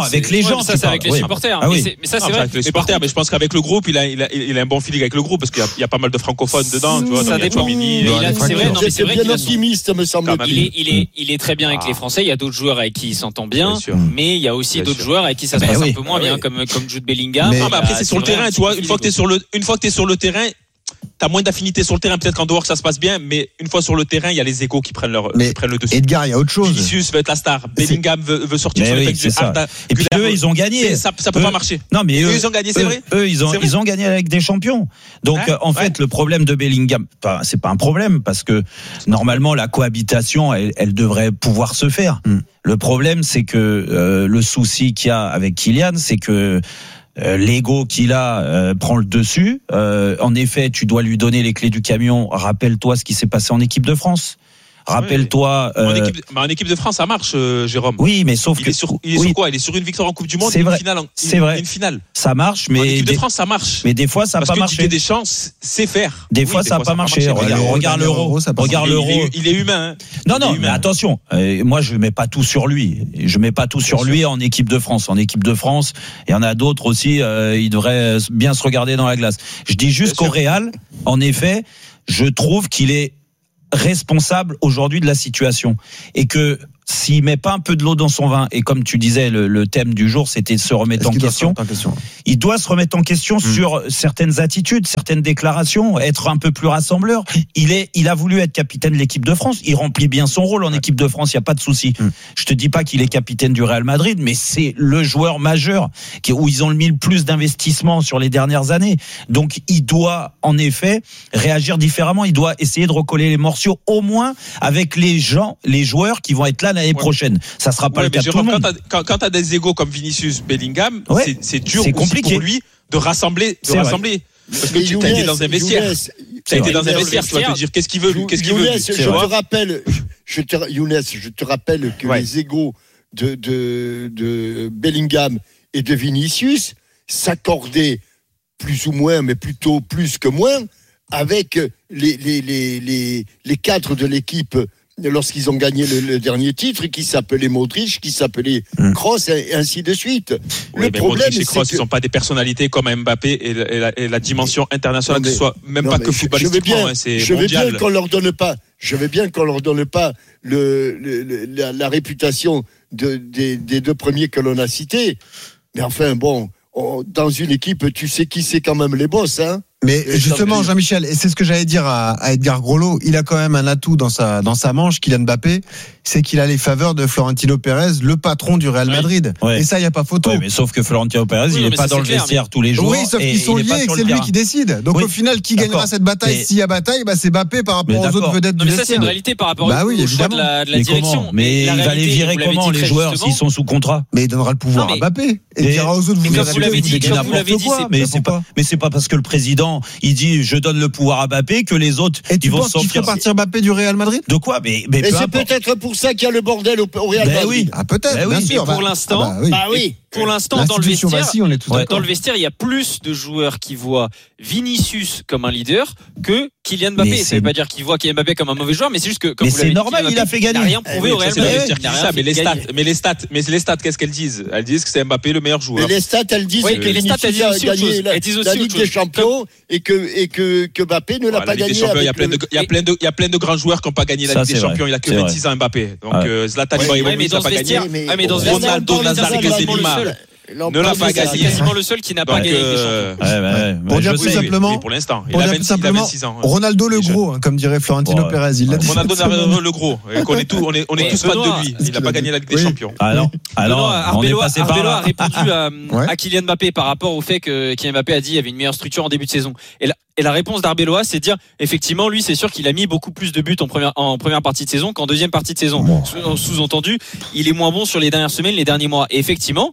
[SPEAKER 15] avec les gens.
[SPEAKER 2] Ouais, ça, c'est avec les
[SPEAKER 15] oui.
[SPEAKER 2] supporters.
[SPEAKER 15] Ah, oui.
[SPEAKER 2] mais, c'est, mais ça,
[SPEAKER 17] Non,
[SPEAKER 2] c'est
[SPEAKER 17] c'est
[SPEAKER 2] vrai.
[SPEAKER 17] avec les
[SPEAKER 2] Mais
[SPEAKER 17] supporters,
[SPEAKER 2] par
[SPEAKER 17] mais je pense qu'avec le groupe, il a, il a, il a un bon feeling avec le groupe parce qu'il y a, il y a pas mal de francophones dedans. Tu vois,
[SPEAKER 2] ça
[SPEAKER 17] donc il y a
[SPEAKER 2] dépend.
[SPEAKER 17] Chouamini,
[SPEAKER 2] Mais
[SPEAKER 17] il y a
[SPEAKER 2] il a-
[SPEAKER 17] des
[SPEAKER 2] c'est vrai,
[SPEAKER 17] francophones.
[SPEAKER 2] non, mais c'est vrai
[SPEAKER 16] bien
[SPEAKER 2] qu'il a son-
[SPEAKER 16] optimiste, me semble-t-il.
[SPEAKER 2] Il est, il est, il est très bien avec
[SPEAKER 17] Ah.
[SPEAKER 2] les Français. Il y a d'autres joueurs avec qui il s'entend bien,
[SPEAKER 17] Bien sûr.
[SPEAKER 2] mais il y a aussi
[SPEAKER 17] Bien
[SPEAKER 2] d'autres
[SPEAKER 17] sûr.
[SPEAKER 2] joueurs avec qui ça se
[SPEAKER 15] Ben
[SPEAKER 2] passe
[SPEAKER 15] oui.
[SPEAKER 2] un peu moins
[SPEAKER 17] Ah
[SPEAKER 2] bien,
[SPEAKER 17] oui.
[SPEAKER 2] comme comme Jude Bellingham.
[SPEAKER 7] Mais-
[SPEAKER 17] Non, mais après,
[SPEAKER 2] Ah,
[SPEAKER 17] c'est sur le
[SPEAKER 2] vrai,
[SPEAKER 17] terrain,
[SPEAKER 2] un
[SPEAKER 17] tu vois.
[SPEAKER 2] petit
[SPEAKER 17] Une fois que t'es sur le, une fois que t'es sur le terrain, t'as moins d'affinité sur le terrain. Peut-être qu'en dehors, que ça se passe bien, mais une fois sur le terrain, il y a les égos qui prennent leur,
[SPEAKER 7] Mais
[SPEAKER 17] qui prennent le dessus.
[SPEAKER 7] Edgar, il y a autre chose.
[SPEAKER 17] Vinicius veut être la star. Bellingham veut, veut sortir
[SPEAKER 15] Mais
[SPEAKER 17] sur
[SPEAKER 15] oui,
[SPEAKER 17] le
[SPEAKER 15] c'est
[SPEAKER 17] du
[SPEAKER 15] ça.
[SPEAKER 17] Arda-
[SPEAKER 15] Et puis
[SPEAKER 17] Güler
[SPEAKER 15] eux,
[SPEAKER 17] veut-
[SPEAKER 15] ils ont gagné.
[SPEAKER 17] C'est- Ça, ça peut
[SPEAKER 15] Eux-
[SPEAKER 17] pas marcher.
[SPEAKER 15] Non, mais eux,
[SPEAKER 17] Eux, ils ont gagné, c'est
[SPEAKER 15] eux-
[SPEAKER 17] vrai.
[SPEAKER 15] Eux, ils ont,
[SPEAKER 17] C'est vrai.
[SPEAKER 15] ils ont gagné avec des champions. Donc,
[SPEAKER 17] Ouais,
[SPEAKER 15] euh, en fait, le problème de Bellingham, enfin, c'est pas un problème parce que normalement, la cohabitation, elle, elle devrait pouvoir se faire.
[SPEAKER 7] Mm.
[SPEAKER 15] Le problème, c'est que euh, le souci qu'il y a avec Kylian, c'est que euh, l'ego qu'il a euh, prend le dessus. Euh, en effet, tu dois lui donner les clés du camion. Rappelle-toi ce qui s'est passé en équipe de France. Rappelle-toi.
[SPEAKER 17] En,
[SPEAKER 15] euh,
[SPEAKER 17] équipe, mais en équipe de France, ça marche, euh, Jérôme.
[SPEAKER 15] Oui, mais sauf
[SPEAKER 17] il
[SPEAKER 15] que
[SPEAKER 17] est sur, il est
[SPEAKER 15] oui,
[SPEAKER 17] sur quoi? Il est sur une victoire en Coupe du Monde,
[SPEAKER 15] C'est
[SPEAKER 17] et une
[SPEAKER 15] vrai.
[SPEAKER 17] finale. En,
[SPEAKER 15] C'est
[SPEAKER 17] une,
[SPEAKER 15] vrai.
[SPEAKER 17] Une finale.
[SPEAKER 15] ça marche,
[SPEAKER 17] En
[SPEAKER 15] mais
[SPEAKER 17] équipe de
[SPEAKER 15] des,
[SPEAKER 17] France, ça marche.
[SPEAKER 15] mais des fois, ça n'a
[SPEAKER 17] Parce
[SPEAKER 15] pas
[SPEAKER 17] que
[SPEAKER 15] marché.
[SPEAKER 17] Didier Deschamps sait faire.
[SPEAKER 15] Des
[SPEAKER 17] Oui,
[SPEAKER 15] fois, ça n'a pas marché. Regarde,
[SPEAKER 7] l'Euro,
[SPEAKER 15] regarde
[SPEAKER 7] dernier
[SPEAKER 15] l'euro.
[SPEAKER 7] Euro, ça a pas
[SPEAKER 15] Regarde
[SPEAKER 17] Il est-
[SPEAKER 15] l'euro.
[SPEAKER 17] Il est, il est humain. Hein.
[SPEAKER 15] Non,
[SPEAKER 17] Il est
[SPEAKER 15] non,
[SPEAKER 17] humain.
[SPEAKER 15] mais attention. euh, moi, je mets pas tout sur lui. Je mets pas tout sur lui en équipe de France. En équipe de France, il y en a d'autres aussi. Euh, ils devraient bien se regarder dans la glace. Je dis juste
[SPEAKER 17] Bien
[SPEAKER 15] qu'au
[SPEAKER 17] sûr.
[SPEAKER 15] Real, en effet, je trouve qu'il est responsable aujourd'hui de la situation et que s'il met pas un peu de l'eau dans son vin, et comme tu disais, le, le thème du jour, c'était se remettre
[SPEAKER 7] Est-ce
[SPEAKER 15] en
[SPEAKER 7] qu'il doit se
[SPEAKER 15] question.
[SPEAKER 7] remettre en question
[SPEAKER 15] Il doit se remettre en question sur certaines attitudes, certaines déclarations, être un peu plus rassembleur. Il est, il a voulu être capitaine de l'équipe de France. Il remplit bien son rôle en équipe de France. Il y a pas de souci.
[SPEAKER 7] Mm.
[SPEAKER 15] Je te dis pas qu'il est capitaine du Real Madrid, mais c'est le joueur majeur qui, où ils ont mis le plus d'investissement sur les dernières années. Donc, il doit, en effet, réagir différemment. Il doit essayer de recoller les morceaux, au moins avec les gens, les joueurs qui vont être là l'année
[SPEAKER 17] Ouais.
[SPEAKER 15] prochaine. Ça sera pas
[SPEAKER 17] Ouais,
[SPEAKER 15] le
[SPEAKER 17] mais
[SPEAKER 15] cas de tout le
[SPEAKER 17] Jérôme, quand
[SPEAKER 15] monde.
[SPEAKER 17] t'as, quand, quand t'as des égos comme Vinicius, Bellingham,
[SPEAKER 15] Ouais.
[SPEAKER 17] c'est, c'est dur
[SPEAKER 15] C'est
[SPEAKER 17] aussi
[SPEAKER 15] compliqué.
[SPEAKER 17] pour lui de rassembler, de
[SPEAKER 15] C'est vrai.
[SPEAKER 17] rassembler. Parce que
[SPEAKER 16] Mais
[SPEAKER 17] tu as été
[SPEAKER 16] Younes,
[SPEAKER 17] dans un vestière.
[SPEAKER 16] Younes,
[SPEAKER 17] Tu as été
[SPEAKER 16] c'est
[SPEAKER 17] dans
[SPEAKER 16] vrai.
[SPEAKER 17] un vestiaire, tu vas te dire qu'est-ce qu'il veut, lui, qu'est-ce qu'il veut.
[SPEAKER 16] Younes,
[SPEAKER 17] lui.
[SPEAKER 16] je
[SPEAKER 17] Tu
[SPEAKER 16] te
[SPEAKER 17] vois
[SPEAKER 16] rappelle, je te, Younes, je te rappelle que
[SPEAKER 17] Ouais.
[SPEAKER 16] les égos de, de, de Bellingham et de Vinicius s'accordaient plus ou moins, mais plutôt plus que moins, avec les, les, les, les, les cadres de l'équipe lorsqu'ils ont gagné le, le dernier titre, qui s'appelait Modric, qui s'appelait Kroos, et ainsi de suite.
[SPEAKER 17] Oui,
[SPEAKER 16] le
[SPEAKER 17] mais
[SPEAKER 16] problème,
[SPEAKER 17] Modric et
[SPEAKER 16] c'est
[SPEAKER 17] Kroos,
[SPEAKER 16] que...
[SPEAKER 17] ils sont pas des personnalités comme Mbappé et la, et la, et la dimension internationale,
[SPEAKER 16] Non, mais-
[SPEAKER 17] que ce soit même
[SPEAKER 16] non,
[SPEAKER 17] pas
[SPEAKER 16] mais
[SPEAKER 17] que
[SPEAKER 16] je-
[SPEAKER 17] footballistiquement,
[SPEAKER 16] je veux bien,
[SPEAKER 17] hein, c'est
[SPEAKER 16] je veux
[SPEAKER 17] mondial.
[SPEAKER 16] bien qu'on leur donne pas, je veux bien qu'on leur donne pas le, le- le- la, la réputation de, des, des deux premiers que l'on a cités. Mais enfin, bon, on- dans une équipe, tu sais qui c'est quand même les boss, hein.
[SPEAKER 7] Mais
[SPEAKER 16] Et
[SPEAKER 7] justement,
[SPEAKER 16] ça-
[SPEAKER 7] Jean-Michel, et c'est ce que j'allais dire à, à Edgar Groslo, il a quand même un atout dans sa, dans sa manche, Kylian Mbappé, c'est qu'il a les faveurs de Florentino Pérez, le patron du Real Madrid.
[SPEAKER 15] Ouais.
[SPEAKER 7] Et ça, il n'y a pas photo.
[SPEAKER 15] Ouais, mais sauf que Florentino Pérez,
[SPEAKER 2] Oui,
[SPEAKER 15] il
[SPEAKER 2] non,
[SPEAKER 15] n'est
[SPEAKER 2] mais
[SPEAKER 15] pas
[SPEAKER 2] ça,
[SPEAKER 15] dans
[SPEAKER 2] c'est
[SPEAKER 15] le
[SPEAKER 2] clair,
[SPEAKER 15] vestiaire
[SPEAKER 2] mais-
[SPEAKER 15] tous les jours.
[SPEAKER 7] Oui, sauf
[SPEAKER 15] et
[SPEAKER 7] qu'ils sont
[SPEAKER 15] il est
[SPEAKER 7] liés
[SPEAKER 15] pas
[SPEAKER 7] et
[SPEAKER 15] sur
[SPEAKER 7] que
[SPEAKER 15] le
[SPEAKER 7] c'est lui
[SPEAKER 15] terrain.
[SPEAKER 7] qui décide. Donc
[SPEAKER 15] Oui.
[SPEAKER 7] au final, qui
[SPEAKER 15] D'accord.
[SPEAKER 7] gagnera cette bataille
[SPEAKER 15] Mais-
[SPEAKER 7] s'il y a bataille, bah, c'est Mbappé par
[SPEAKER 15] Mais
[SPEAKER 7] rapport aux
[SPEAKER 15] d'accord.
[SPEAKER 7] autres vedettes
[SPEAKER 2] Non,
[SPEAKER 7] du
[SPEAKER 2] mais ça, c'est
[SPEAKER 7] vestiaire.
[SPEAKER 2] une réalité par rapport
[SPEAKER 7] Bah
[SPEAKER 2] au
[SPEAKER 7] oui,
[SPEAKER 2] choix de
[SPEAKER 7] évidemment.
[SPEAKER 2] la, de la
[SPEAKER 15] Mais
[SPEAKER 2] direction.
[SPEAKER 15] comment Mais
[SPEAKER 2] la
[SPEAKER 15] il va les
[SPEAKER 2] réalité,
[SPEAKER 15] virer
[SPEAKER 2] vous l'avez
[SPEAKER 15] comment
[SPEAKER 2] dit
[SPEAKER 15] les
[SPEAKER 2] très
[SPEAKER 15] joueurs
[SPEAKER 2] justement.
[SPEAKER 15] s'ils sont sous contrat?
[SPEAKER 7] Mais il donnera le pouvoir
[SPEAKER 15] Non,
[SPEAKER 7] à
[SPEAKER 15] mais-
[SPEAKER 7] Mbappé. Et il
[SPEAKER 15] Mais-
[SPEAKER 7] dira aux autres,
[SPEAKER 2] mais
[SPEAKER 7] vous
[SPEAKER 2] comme
[SPEAKER 7] les
[SPEAKER 2] vous l'avez dit,
[SPEAKER 7] arrêtez,
[SPEAKER 2] comme
[SPEAKER 7] n'importe
[SPEAKER 2] vous l'avez dit,
[SPEAKER 7] quoi.
[SPEAKER 2] c'est-
[SPEAKER 15] Mais
[SPEAKER 7] Mais
[SPEAKER 15] c'est pas,
[SPEAKER 7] pourquoi
[SPEAKER 15] mais c'est pas parce que le président, il dit, je donne le pouvoir à Mbappé que les autres,
[SPEAKER 7] Et tu
[SPEAKER 15] ils vont
[SPEAKER 7] penses qu'il ferait
[SPEAKER 15] sortir.
[SPEAKER 7] partir Mbappé du Real Madrid?
[SPEAKER 15] De quoi? Mais, mais
[SPEAKER 16] Et
[SPEAKER 15] peu
[SPEAKER 16] c'est
[SPEAKER 15] importe.
[SPEAKER 16] peut-être pour ça qu'il y a le bordel au, au Real
[SPEAKER 15] Ben
[SPEAKER 16] Madrid.
[SPEAKER 15] oui.
[SPEAKER 7] Ah, peut-être,
[SPEAKER 15] Ben
[SPEAKER 7] bien
[SPEAKER 15] oui,
[SPEAKER 7] sûr.
[SPEAKER 2] mais pour
[SPEAKER 7] bah-
[SPEAKER 2] l'instant-
[SPEAKER 7] ah bah oui.
[SPEAKER 16] Bah oui.
[SPEAKER 2] Pour l'instant, dans le
[SPEAKER 7] L'institution
[SPEAKER 2] vestiaire,
[SPEAKER 7] vacille, on est tous
[SPEAKER 15] Ouais.
[SPEAKER 7] d'accord.
[SPEAKER 2] dans le vestiaire, il y a plus de joueurs qui voient Vinicius comme un leader que Kylian Mbappé.
[SPEAKER 15] Mais
[SPEAKER 2] Ça
[SPEAKER 15] c'est-
[SPEAKER 2] veut pas dire qu'il voit Kylian Mbappé comme un mauvais joueur, mais c'est juste que, comme
[SPEAKER 15] Mais
[SPEAKER 2] vous
[SPEAKER 15] c'est
[SPEAKER 2] l'avez dit,
[SPEAKER 15] normal,
[SPEAKER 2] Kylian
[SPEAKER 15] il a
[SPEAKER 2] Mbappé
[SPEAKER 15] fait gagner.
[SPEAKER 2] n'a rien prouvé
[SPEAKER 17] Eh
[SPEAKER 2] au
[SPEAKER 17] oui,
[SPEAKER 2] Real
[SPEAKER 17] ça, c'est le
[SPEAKER 2] Madrid.
[SPEAKER 17] vestiaire
[SPEAKER 2] Il
[SPEAKER 17] qui
[SPEAKER 2] n'a
[SPEAKER 17] dit
[SPEAKER 2] rien
[SPEAKER 17] ça, mais
[SPEAKER 2] fait
[SPEAKER 17] les stats,
[SPEAKER 2] gagner.
[SPEAKER 17] mais les stats, mais les stats, qu'est-ce qu'elles disent? Elles disent que c'est Mbappé le meilleur joueur.
[SPEAKER 16] Mais les stats, elles disent
[SPEAKER 2] Oui,
[SPEAKER 16] que
[SPEAKER 2] mais les stats, elles
[SPEAKER 16] Vinicius
[SPEAKER 2] disent
[SPEAKER 16] a
[SPEAKER 2] aussi autre
[SPEAKER 16] gagné
[SPEAKER 2] chose.
[SPEAKER 16] la,
[SPEAKER 2] Elles disent aussi
[SPEAKER 16] la
[SPEAKER 2] autre
[SPEAKER 16] Ligue
[SPEAKER 2] chose.
[SPEAKER 16] des Champions et que, et que, que Mbappé ne l'a
[SPEAKER 17] Voilà,
[SPEAKER 16] pas
[SPEAKER 17] la Ligue des
[SPEAKER 16] gagné.
[SPEAKER 17] Champions, il y a
[SPEAKER 16] avec
[SPEAKER 17] plein
[SPEAKER 16] le-
[SPEAKER 17] de, il y a plein de, il y a plein de grands joueurs qui n'ont pas gagné la
[SPEAKER 15] Ça,
[SPEAKER 17] Ligue des
[SPEAKER 15] c'est vrai.
[SPEAKER 17] Champions. Il a que
[SPEAKER 15] C'est
[SPEAKER 17] vingt-six ans Mbappé. Donc,
[SPEAKER 15] Ouais.
[SPEAKER 17] euh, Zlatan
[SPEAKER 16] Ouais,
[SPEAKER 2] Ouais,
[SPEAKER 17] Ibrahimovic
[SPEAKER 2] mais
[SPEAKER 17] n'a
[SPEAKER 2] dans ce
[SPEAKER 17] pas gagné.
[SPEAKER 2] vestiaire,
[SPEAKER 16] Mais-
[SPEAKER 2] ah, mais dans ce
[SPEAKER 16] mais-
[SPEAKER 2] vestiaire,
[SPEAKER 17] Ronaldo,
[SPEAKER 2] Paul Lopez,
[SPEAKER 17] Nazario,
[SPEAKER 2] c'est quasiment le
[SPEAKER 17] Benzema.
[SPEAKER 2] seul.
[SPEAKER 17] Ne l'a pas
[SPEAKER 2] C'est
[SPEAKER 17] gagné.
[SPEAKER 2] quasiment le seul qui n'a pas
[SPEAKER 17] Donc,
[SPEAKER 2] gagné la Ligue des
[SPEAKER 17] euh,
[SPEAKER 2] Champions.
[SPEAKER 15] Ouais, ouais, ouais.
[SPEAKER 7] Pour
[SPEAKER 15] Ouais,
[SPEAKER 7] dire
[SPEAKER 15] je
[SPEAKER 7] plus
[SPEAKER 15] sais.
[SPEAKER 7] simplement,
[SPEAKER 17] Oui, pour l'instant. Il
[SPEAKER 7] Pour
[SPEAKER 17] a
[SPEAKER 7] dire plus
[SPEAKER 17] vingt-six il a
[SPEAKER 7] simplement,
[SPEAKER 17] vingt-six ans.
[SPEAKER 7] Ronaldo le
[SPEAKER 17] Déjà.
[SPEAKER 7] gros, hein, comme dirait Florentino
[SPEAKER 15] Ouais.
[SPEAKER 7] Pérez. Il l'a dit.
[SPEAKER 17] Ronaldo
[SPEAKER 7] cette semaine.
[SPEAKER 17] le gros. Et qu'on est tous, on est, on est
[SPEAKER 2] Ouais,
[SPEAKER 17] tous fans
[SPEAKER 2] Benoît,
[SPEAKER 17] de lui. Il n'a pas gagné la Ligue des
[SPEAKER 7] Oui.
[SPEAKER 17] Champions.
[SPEAKER 15] Ah non, ah non,
[SPEAKER 2] Benoît,
[SPEAKER 15] on est
[SPEAKER 2] Arbeloa,
[SPEAKER 15] passé par
[SPEAKER 2] Arbeloa a
[SPEAKER 15] là.
[SPEAKER 2] répondu à,
[SPEAKER 7] Ouais.
[SPEAKER 2] à Kylian Mbappé par rapport au fait que Kylian Mbappé a dit qu'il y avait une meilleure structure en début de saison. Et la, et la réponse d'Arbeloa, c'est de dire, effectivement, lui, c'est sûr qu'il a mis beaucoup plus de buts en première, en première partie de saison qu'en deuxième partie de saison. Sous- Sous-entendu, il est moins bon sur les dernières semaines, les derniers mois. Et effectivement,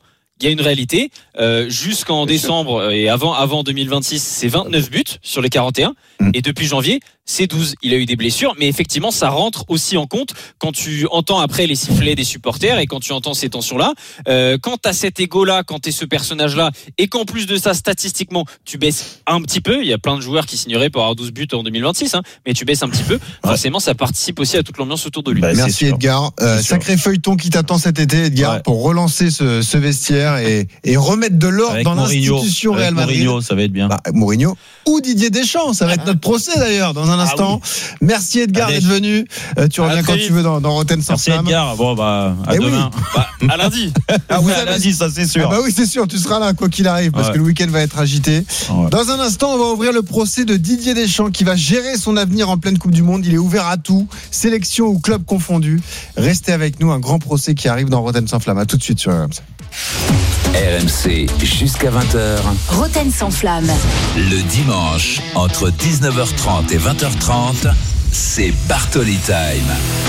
[SPEAKER 2] il y a une réalité. Euh, jusqu'en décembre et avant avant deux mille vingt-six, c'est vingt-neuf buts sur les quarante et un. Mmh. Et depuis janvier, c'est douze. Il a eu des blessures, mais effectivement, ça rentre aussi en compte quand tu entends après les sifflets des supporters et quand tu entends ces tensions-là. Euh, quand tu as cet ego-là, quand tu es ce personnage-là, et qu'en plus de ça, statistiquement, tu baisses un petit peu. Il y a plein de joueurs qui signeraient pour avoir douze buts en deux mille vingt-six, hein, mais tu baisses un petit peu. Forcément, ça participe aussi à toute l'ambiance autour de lui.
[SPEAKER 7] Bah, merci Edgar. Euh, sacré feuilleton qui t'attend cet été, Edgar, ouais. pour relancer ce, ce vestiaire et, et remettre de l'ordre dans Mourinho, l'institution Real Madrid.
[SPEAKER 15] Mourinho, ça va être bien.
[SPEAKER 7] Bah, Mourinho ou Didier Deschamps, ça va être notre procès d'ailleurs dans un instant. Ah oui. Merci Edgar d'être venu. Euh, tu reviens quand tu veux dans, dans Rotten sans flamme.
[SPEAKER 15] Merci Edgar. Bon bah à et demain.
[SPEAKER 2] Oui. Bah, à lundi.
[SPEAKER 15] Ah oui, à lundi, ça c'est sûr.
[SPEAKER 7] Ah bah oui, c'est sûr. Tu seras là quoi qu'il arrive parce ouais. que le week-end va être agité. Ouais. Dans un instant, on va ouvrir le procès de Didier Deschamps qui va gérer son avenir en pleine Coupe du Monde. Il est ouvert à tout, sélection ou club confondu. Restez avec nous, un grand procès qui arrive dans Rotten sans flamme. À tout de suite sur R M C.
[SPEAKER 4] R M C jusqu'à vingt heures.
[SPEAKER 5] Rotten sans flamme.
[SPEAKER 4] Le dimanche, entre dix-neuf heures trente et vingt heures trente, c'est Bartoli Time.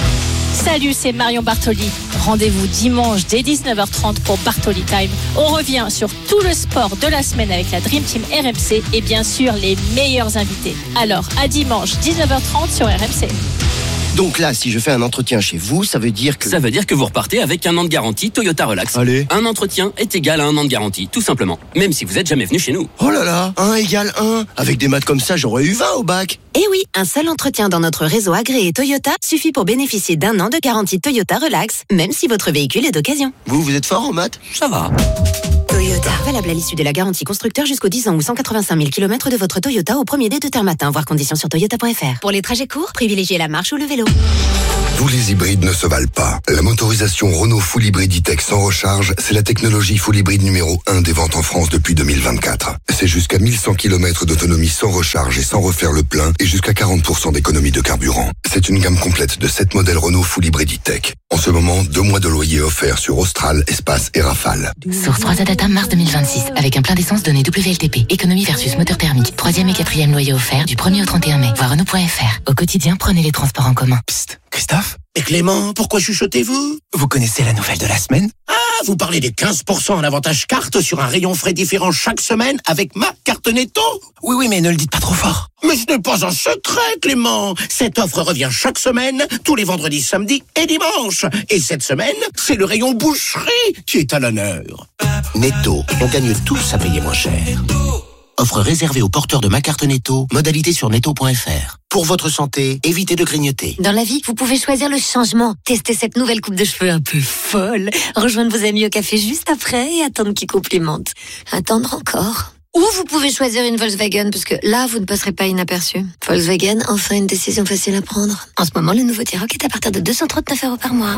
[SPEAKER 1] Salut, c'est Marion Bartoli. Rendez-vous dimanche dès dix-neuf heures trente pour Bartoli Time. On revient sur tout le sport de la semaine avec la Dream Team R M C et bien sûr les meilleurs invités. Alors, à dimanche dix-neuf heures trente sur R M C.
[SPEAKER 12] Donc là, si je fais un entretien chez vous, ça veut dire que...
[SPEAKER 23] Ça veut dire que vous repartez avec un an de garantie Toyota Relax.
[SPEAKER 12] Allez.
[SPEAKER 23] Un entretien est égal à un an de garantie, tout simplement. Même si vous êtes jamais venu chez nous.
[SPEAKER 12] Oh là là, un égale un. Avec des maths comme ça, j'aurais eu vingt au bac.
[SPEAKER 3] Eh oui, un seul entretien dans notre réseau agréé Toyota suffit pour bénéficier d'un an de garantie Toyota Relax, même si votre véhicule est d'occasion.
[SPEAKER 12] Vous, vous êtes fort en maths ?
[SPEAKER 23] Ça va.
[SPEAKER 3] Toyota. Valable à l'issue de la garantie constructeur jusqu'aux dix ans ou cent quatre-vingt-cinq mille kilomètres de votre Toyota au premier dé de terre matin. Voir conditions sur toyota point f r. Pour les trajets courts, privilégiez la marche ou le vélo.
[SPEAKER 24] Tous les hybrides ne se valent pas. La motorisation Renault Full Hybrid E-Tech sans recharge, c'est la technologie Full Hybrid numéro un des ventes en France depuis deux mille vingt-quatre. C'est jusqu'à mille cent kilomètres d'autonomie sans recharge et sans refaire le plein et jusqu'à quarante pour cent d'économie de carburant. C'est une gamme complète de sept modèles Renault Full Hybrid E-Tech. En ce moment, deux mois de loyer offerts sur Austral, Espace et Rafale.
[SPEAKER 3] Source trois A Data, mars deux mille vingt-six. Avec un plein d'essence donné W L T P. Économie versus moteur thermique. Troisième et quatrième loyer offert du premier au trente et un mai. Voir Renault point f r. Au quotidien, prenez les transports en commun.
[SPEAKER 25] Psst, Christophe. Et Clément, pourquoi chuchotez-vous ? Vous connaissez la nouvelle de la semaine ? Ah, vous parlez des quinze pour cent en avantage carte sur un rayon frais différent chaque semaine avec ma carte Netto ? Oui, oui, mais ne le dites pas trop fort. Mais ce n'est pas un secret, Clément. Cette offre revient chaque semaine, tous les vendredis, samedis et dimanches. Et cette semaine, c'est le rayon boucherie qui est à l'honneur. Netto, on gagne tous à payer moins cher. Offre réservée aux porteurs de ma carte Netto, modalité sur netto point f r. Pour votre santé, évitez de grignoter.
[SPEAKER 3] Dans la vie, vous pouvez choisir le changement. Testez cette nouvelle coupe de cheveux un peu folle. Rejoindre vos amis au café juste après et attendre qu'ils complimentent. Attendre encore. Ou vous pouvez choisir une Volkswagen, parce que là, vous ne passerez pas inaperçu. Volkswagen, enfin une décision facile à prendre. En ce moment, le nouveau T-Roc est à partir de deux cent trente-neuf euros par mois.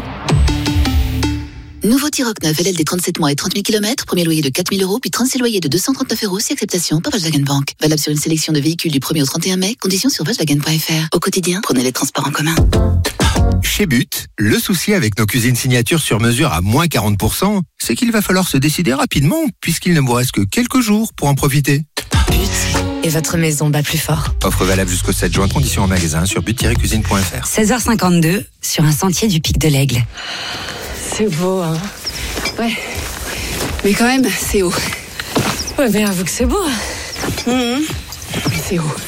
[SPEAKER 26] Nouveau T-Roc neuf, L L D trente-sept mois et trente mille kilomètres, premier loyer de quatre mille euros, puis trente-six loyers de deux cent trente-neuf euros, si acceptation par Volkswagen Bank. Valable sur une sélection de véhicules du premier au trente et un mai, conditions sur volkswagen point f r. Au quotidien, prenez les transports en commun.
[SPEAKER 25] Chez But, le souci avec nos cuisines signatures sur mesure à moins quarante pour cent, c'est qu'il va falloir se décider rapidement, puisqu'il ne vous reste que quelques jours pour en profiter.
[SPEAKER 3] But. Et votre maison bat plus fort.
[SPEAKER 25] Offre valable jusqu'au sept juin, conditions en magasin sur but tiret cuisine point f r.
[SPEAKER 3] seize heures cinquante-deux, sur un sentier du Pic de l'Aigle.
[SPEAKER 13] C'est beau, hein. Ouais. Mais quand même, c'est haut. Ouais, mais avoue que c'est beau. Mmh. Mais c'est haut.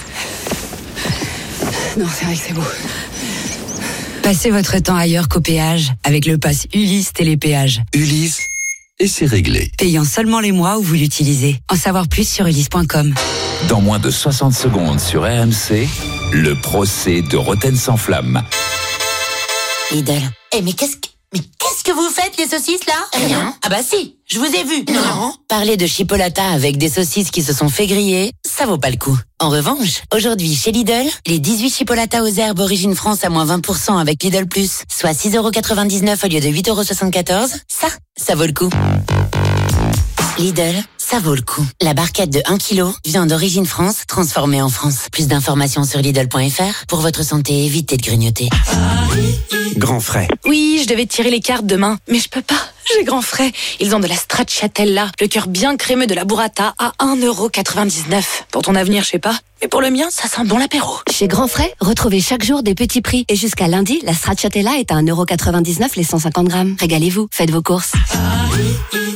[SPEAKER 13] Non, c'est vrai que c'est beau.
[SPEAKER 3] Passez votre temps ailleurs qu'au péage avec le pass Ulysse Télépéage.
[SPEAKER 25] Ulysse, et c'est réglé.
[SPEAKER 3] Payant seulement les mois où vous l'utilisez. En savoir plus sur ulysse point com.
[SPEAKER 4] Dans moins de soixante secondes sur R M C, le procès de Rotten sans flamme.
[SPEAKER 27] Lidl. Eh mais qu'est-ce que... Mais qu'est-ce que vous faites, les saucisses, là ? Rien. Ah bah si, je vous ai vu. Non.
[SPEAKER 3] Parler de chipolata avec des saucisses qui se sont fait griller, ça vaut pas le coup. En revanche, aujourd'hui, chez Lidl, les dix-huit chipolatas aux herbes Origine France à moins vingt pour cent avec Lidl Plus, soit six euros quatre-vingt-dix-neuf au lieu de huit euros soixante-quatorze, ça, ça vaut le coup. Lidl, ça vaut le coup. La barquette de un kilo, viande d'origine France, transformée en France. Plus d'informations sur Lidl point f r. Pour votre santé, évitez de grignoter.
[SPEAKER 25] Grand frais.
[SPEAKER 1] Oui, je devais tirer les cartes demain, mais je peux pas. J'ai Grand Frais. Ils ont de la stracciatella, le cœur bien crémeux de la burrata à un euro quatre-vingt-dix-neuf. Pour ton avenir, je sais pas. Mais pour le mien, ça sent bon l'apéro.
[SPEAKER 3] Chez Grand Frais, retrouvez chaque jour des petits prix. Et jusqu'à lundi, la stracciatella est à un euro quatre-vingt-dix-neuf les cent cinquante grammes. Régalez-vous, faites vos courses.
[SPEAKER 15] Grand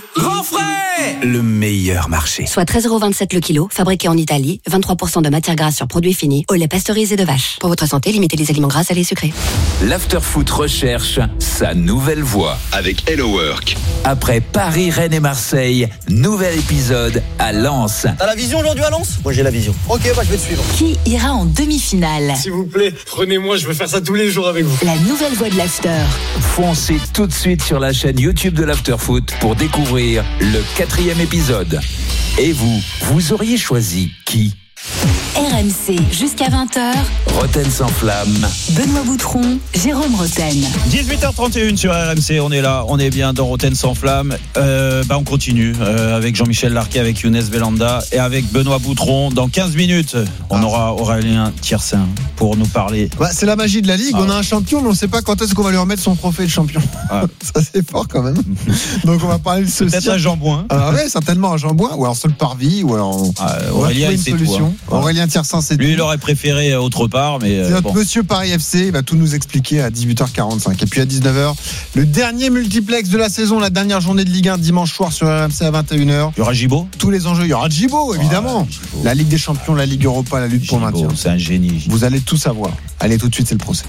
[SPEAKER 6] trop frais. Le meilleur marché.
[SPEAKER 3] Soit treize euros vingt-sept le kilo, fabriqué en Italie, vingt-trois pour cent de matière grasse sur produits finis, au lait pasteurisé de vache. Pour votre santé, limitez les aliments gras, salés et sucrés.
[SPEAKER 4] L'Afterfoot recherche sa nouvelle voix avec Hello Work. Après Paris, Rennes et Marseille, nouvel épisode à Lens.
[SPEAKER 8] T'as la vision aujourd'hui à Lens ? Moi j'ai la vision. Ok, bah je vais te suivre.
[SPEAKER 5] Qui ira en demi-finale ?
[SPEAKER 8] S'il vous plaît, prenez-moi, je veux faire ça tous les jours avec vous.
[SPEAKER 5] La nouvelle voix de l'After.
[SPEAKER 4] Foncez tout de suite sur la chaîne YouTube de l'Afterfoot pour découvrir le quatrième épisode. Et vous, vous auriez choisi qui ?
[SPEAKER 5] R M C jusqu'à vingt heures.
[SPEAKER 4] Roten sans flamme.
[SPEAKER 5] Benoît Boutron, Jérôme Roten.
[SPEAKER 15] dix-huit heures trente et une sur R M C, on est là, on est bien dans Roten sans flamme. Euh, bah on continue euh, avec Jean-Michel Larquet, avec Younes Belanda et avec Benoît Boutron. Dans quinze minutes, on ah. aura Aurélien Tiersin pour nous parler.
[SPEAKER 7] Bah, c'est la magie de la Ligue, ah. on a un champion mais on ne sait pas quand est-ce qu'on va lui remettre son trophée de champion. Ah. Ça c'est fort quand même. Donc on va parler de ce
[SPEAKER 15] peut-être à Jean Bouin.
[SPEAKER 7] Ah ouais, certainement à Jean Bouin ou alors sur le parvis ou alors
[SPEAKER 15] ah, Aurélien
[SPEAKER 7] une solution.
[SPEAKER 15] Tout, hein.
[SPEAKER 7] Aurélien Tiersin c'est
[SPEAKER 15] lui
[SPEAKER 7] tout.
[SPEAKER 15] Il aurait préféré autre part mais
[SPEAKER 7] c'est notre
[SPEAKER 15] bon.
[SPEAKER 7] monsieur Paris F C, il va tout nous expliquer à dix-huit heures quarante-cinq et puis à dix-neuf heures le dernier multiplex de la saison, la dernière journée de Ligue un dimanche soir sur R M C à vingt et une heures.
[SPEAKER 15] Il y aura Gibo.
[SPEAKER 7] Tous les enjeux, il y aura Gibo évidemment. Ah, Gibo. La Ligue des Champions, la Ligue Europa, la lutte
[SPEAKER 15] Gibo,
[SPEAKER 7] pour le maintien.
[SPEAKER 15] C'est un génie. Gibo.
[SPEAKER 7] Vous allez tout savoir. Allez tout de suite, c'est le procès.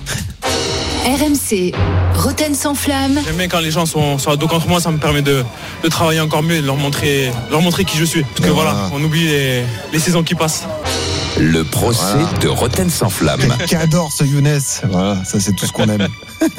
[SPEAKER 5] R M C, Roten sans flamme.
[SPEAKER 9] J'aime bien quand les gens sont, sont à dos contre moi, ça me permet de, de travailler encore mieux et de leur montrer, leur montrer qui je suis. Parce que voilà, voilà on oublie les, les saisons qui passent.
[SPEAKER 4] Le procès voilà. de Roten sans flamme.
[SPEAKER 7] Qui adore ce Younes. Voilà, ça c'est tout ce qu'on aime.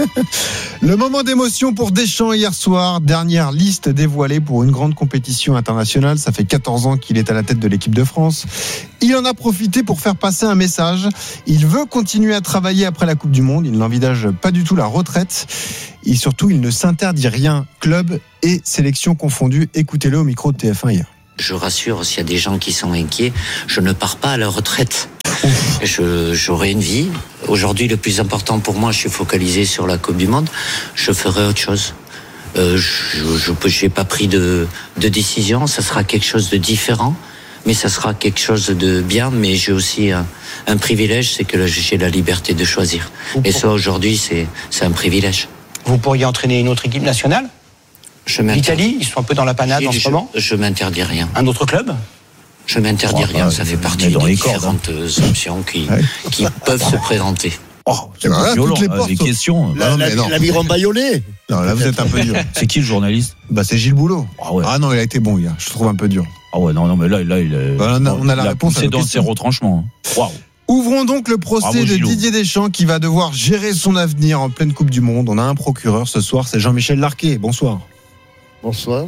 [SPEAKER 7] Le moment d'émotion pour Deschamps hier soir. Dernière liste dévoilée pour une grande compétition internationale. Ça fait quatorze ans qu'il est à la tête de l'équipe de France. Il en a profité pour faire passer un message. Il veut continuer à travailler après la Coupe du Monde. Il n'envisage pas du tout la retraite. Et surtout, il ne s'interdit rien. Club et sélection confondus. Écoutez-le au micro de T F un hier.
[SPEAKER 10] Je rassure, s'il y a des gens qui sont inquiets, je ne pars pas à la retraite. Je, j'aurai une vie. Aujourd'hui, le plus important pour moi, je suis focalisé sur la Coupe du Monde. Je ferai autre chose. Euh, je n'ai pas pris de, de décision. Ça sera quelque chose de différent, mais ça sera quelque chose de bien. Mais j'ai aussi un, un privilège, c'est que j'ai la liberté de choisir. Et ça, aujourd'hui, c'est, c'est un privilège.
[SPEAKER 8] Vous pourriez entraîner une autre équipe nationale ? L'Italie, ils sont un peu dans la panade
[SPEAKER 10] je,
[SPEAKER 8] en ce
[SPEAKER 10] je, moment. Je m'interdis rien.
[SPEAKER 8] Un autre club ?
[SPEAKER 10] Je m'interdis oh, rien. Bah, ça fait partie des différentes cordes. options qui, ouais. qui peuvent se présenter.
[SPEAKER 15] Oh, c'est voilà, violent, toutes les portes, des questions.
[SPEAKER 16] La, la, la, l'aviron baïonné.
[SPEAKER 7] Non, là vous êtes un peu dur.
[SPEAKER 15] C'est qui le journaliste ?
[SPEAKER 7] Bah c'est Gilles Boulot.
[SPEAKER 15] Ah, ouais.
[SPEAKER 7] ah non, il a été bon hier. Je trouve un peu dur.
[SPEAKER 15] Ah ouais, non, non, mais là, là, il a,
[SPEAKER 7] bah, on a, on a la réponse.
[SPEAKER 15] C'est dans ses retranchements. Waouh.
[SPEAKER 7] Ouvrons donc le procès Bravo, de Didier Deschamps qui va devoir gérer son avenir en pleine Coupe du Monde. On a un procureur ce soir, c'est Jean-Michel Larquet. Bonsoir.
[SPEAKER 16] Bonsoir.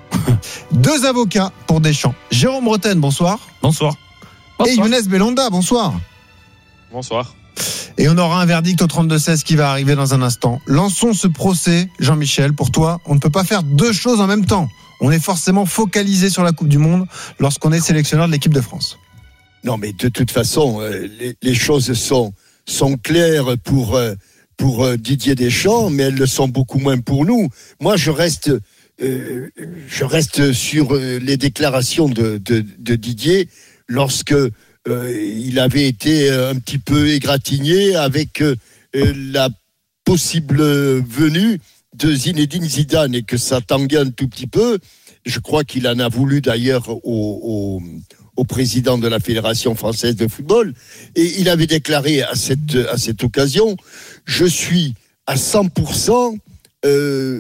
[SPEAKER 7] Deux avocats pour Deschamps. Jérôme Roten, bonsoir.
[SPEAKER 15] Bonsoir.
[SPEAKER 7] Et Younes Belanda, bonsoir.
[SPEAKER 17] Bonsoir.
[SPEAKER 7] Et on aura un verdict au trente-deux seize qui va arriver dans un instant. Lançons ce procès, Jean-Michel. Pour toi, on ne peut pas faire deux choses en même temps. On est forcément focalisé sur la Coupe du Monde lorsqu'on est sélectionneur de l'équipe de France.
[SPEAKER 16] Non, mais de toute façon, euh, les, les choses sont, sont claires pour, euh, pour euh, Didier Deschamps, mais elles le sont beaucoup moins pour nous. Moi, je reste... Euh, je reste sur euh, les déclarations de, de, de Didier lorsque euh, il avait été un petit peu égratigné avec euh, la possible venue de Zinedine Zidane et que ça tanguait un tout petit peu. Je crois qu'il en a voulu d'ailleurs au, au, au président de la Fédération française de football et il avait déclaré à cette, à cette occasion « Je suis à cent pour cent euh,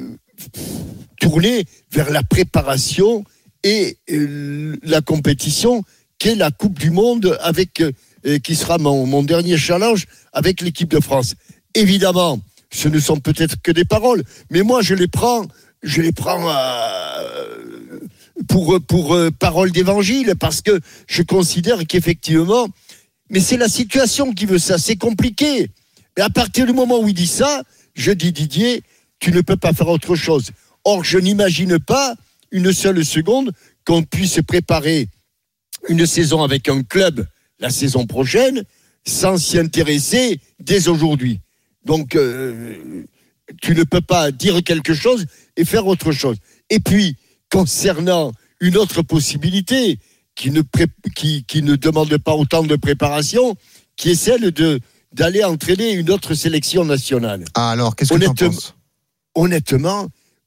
[SPEAKER 16] tourné vers la préparation et euh, la compétition qu'est la Coupe du Monde avec euh, qui sera mon, mon dernier challenge avec l'équipe de France. Évidemment, ce ne sont peut-être que des paroles, mais moi je les prends, je les prends euh, pour pour euh, paroles d'évangile parce que je considère qu'effectivement, mais c'est la situation qui veut ça, c'est compliqué. Mais à partir du moment où il dit ça, je dis Didier, tu ne peux pas faire autre chose. Or, je n'imagine pas une seule seconde qu'on puisse préparer une saison avec un club la saison prochaine sans s'y intéresser dès aujourd'hui. Donc, euh, tu ne peux pas dire quelque chose et faire autre chose. Et puis, concernant une autre possibilité qui ne, pré- qui, qui ne demande pas autant de préparation, qui est celle de, d'aller entraîner une autre sélection nationale.
[SPEAKER 7] Ah alors, qu'est-ce que tu en penses ?
[SPEAKER 16] Honnêtement,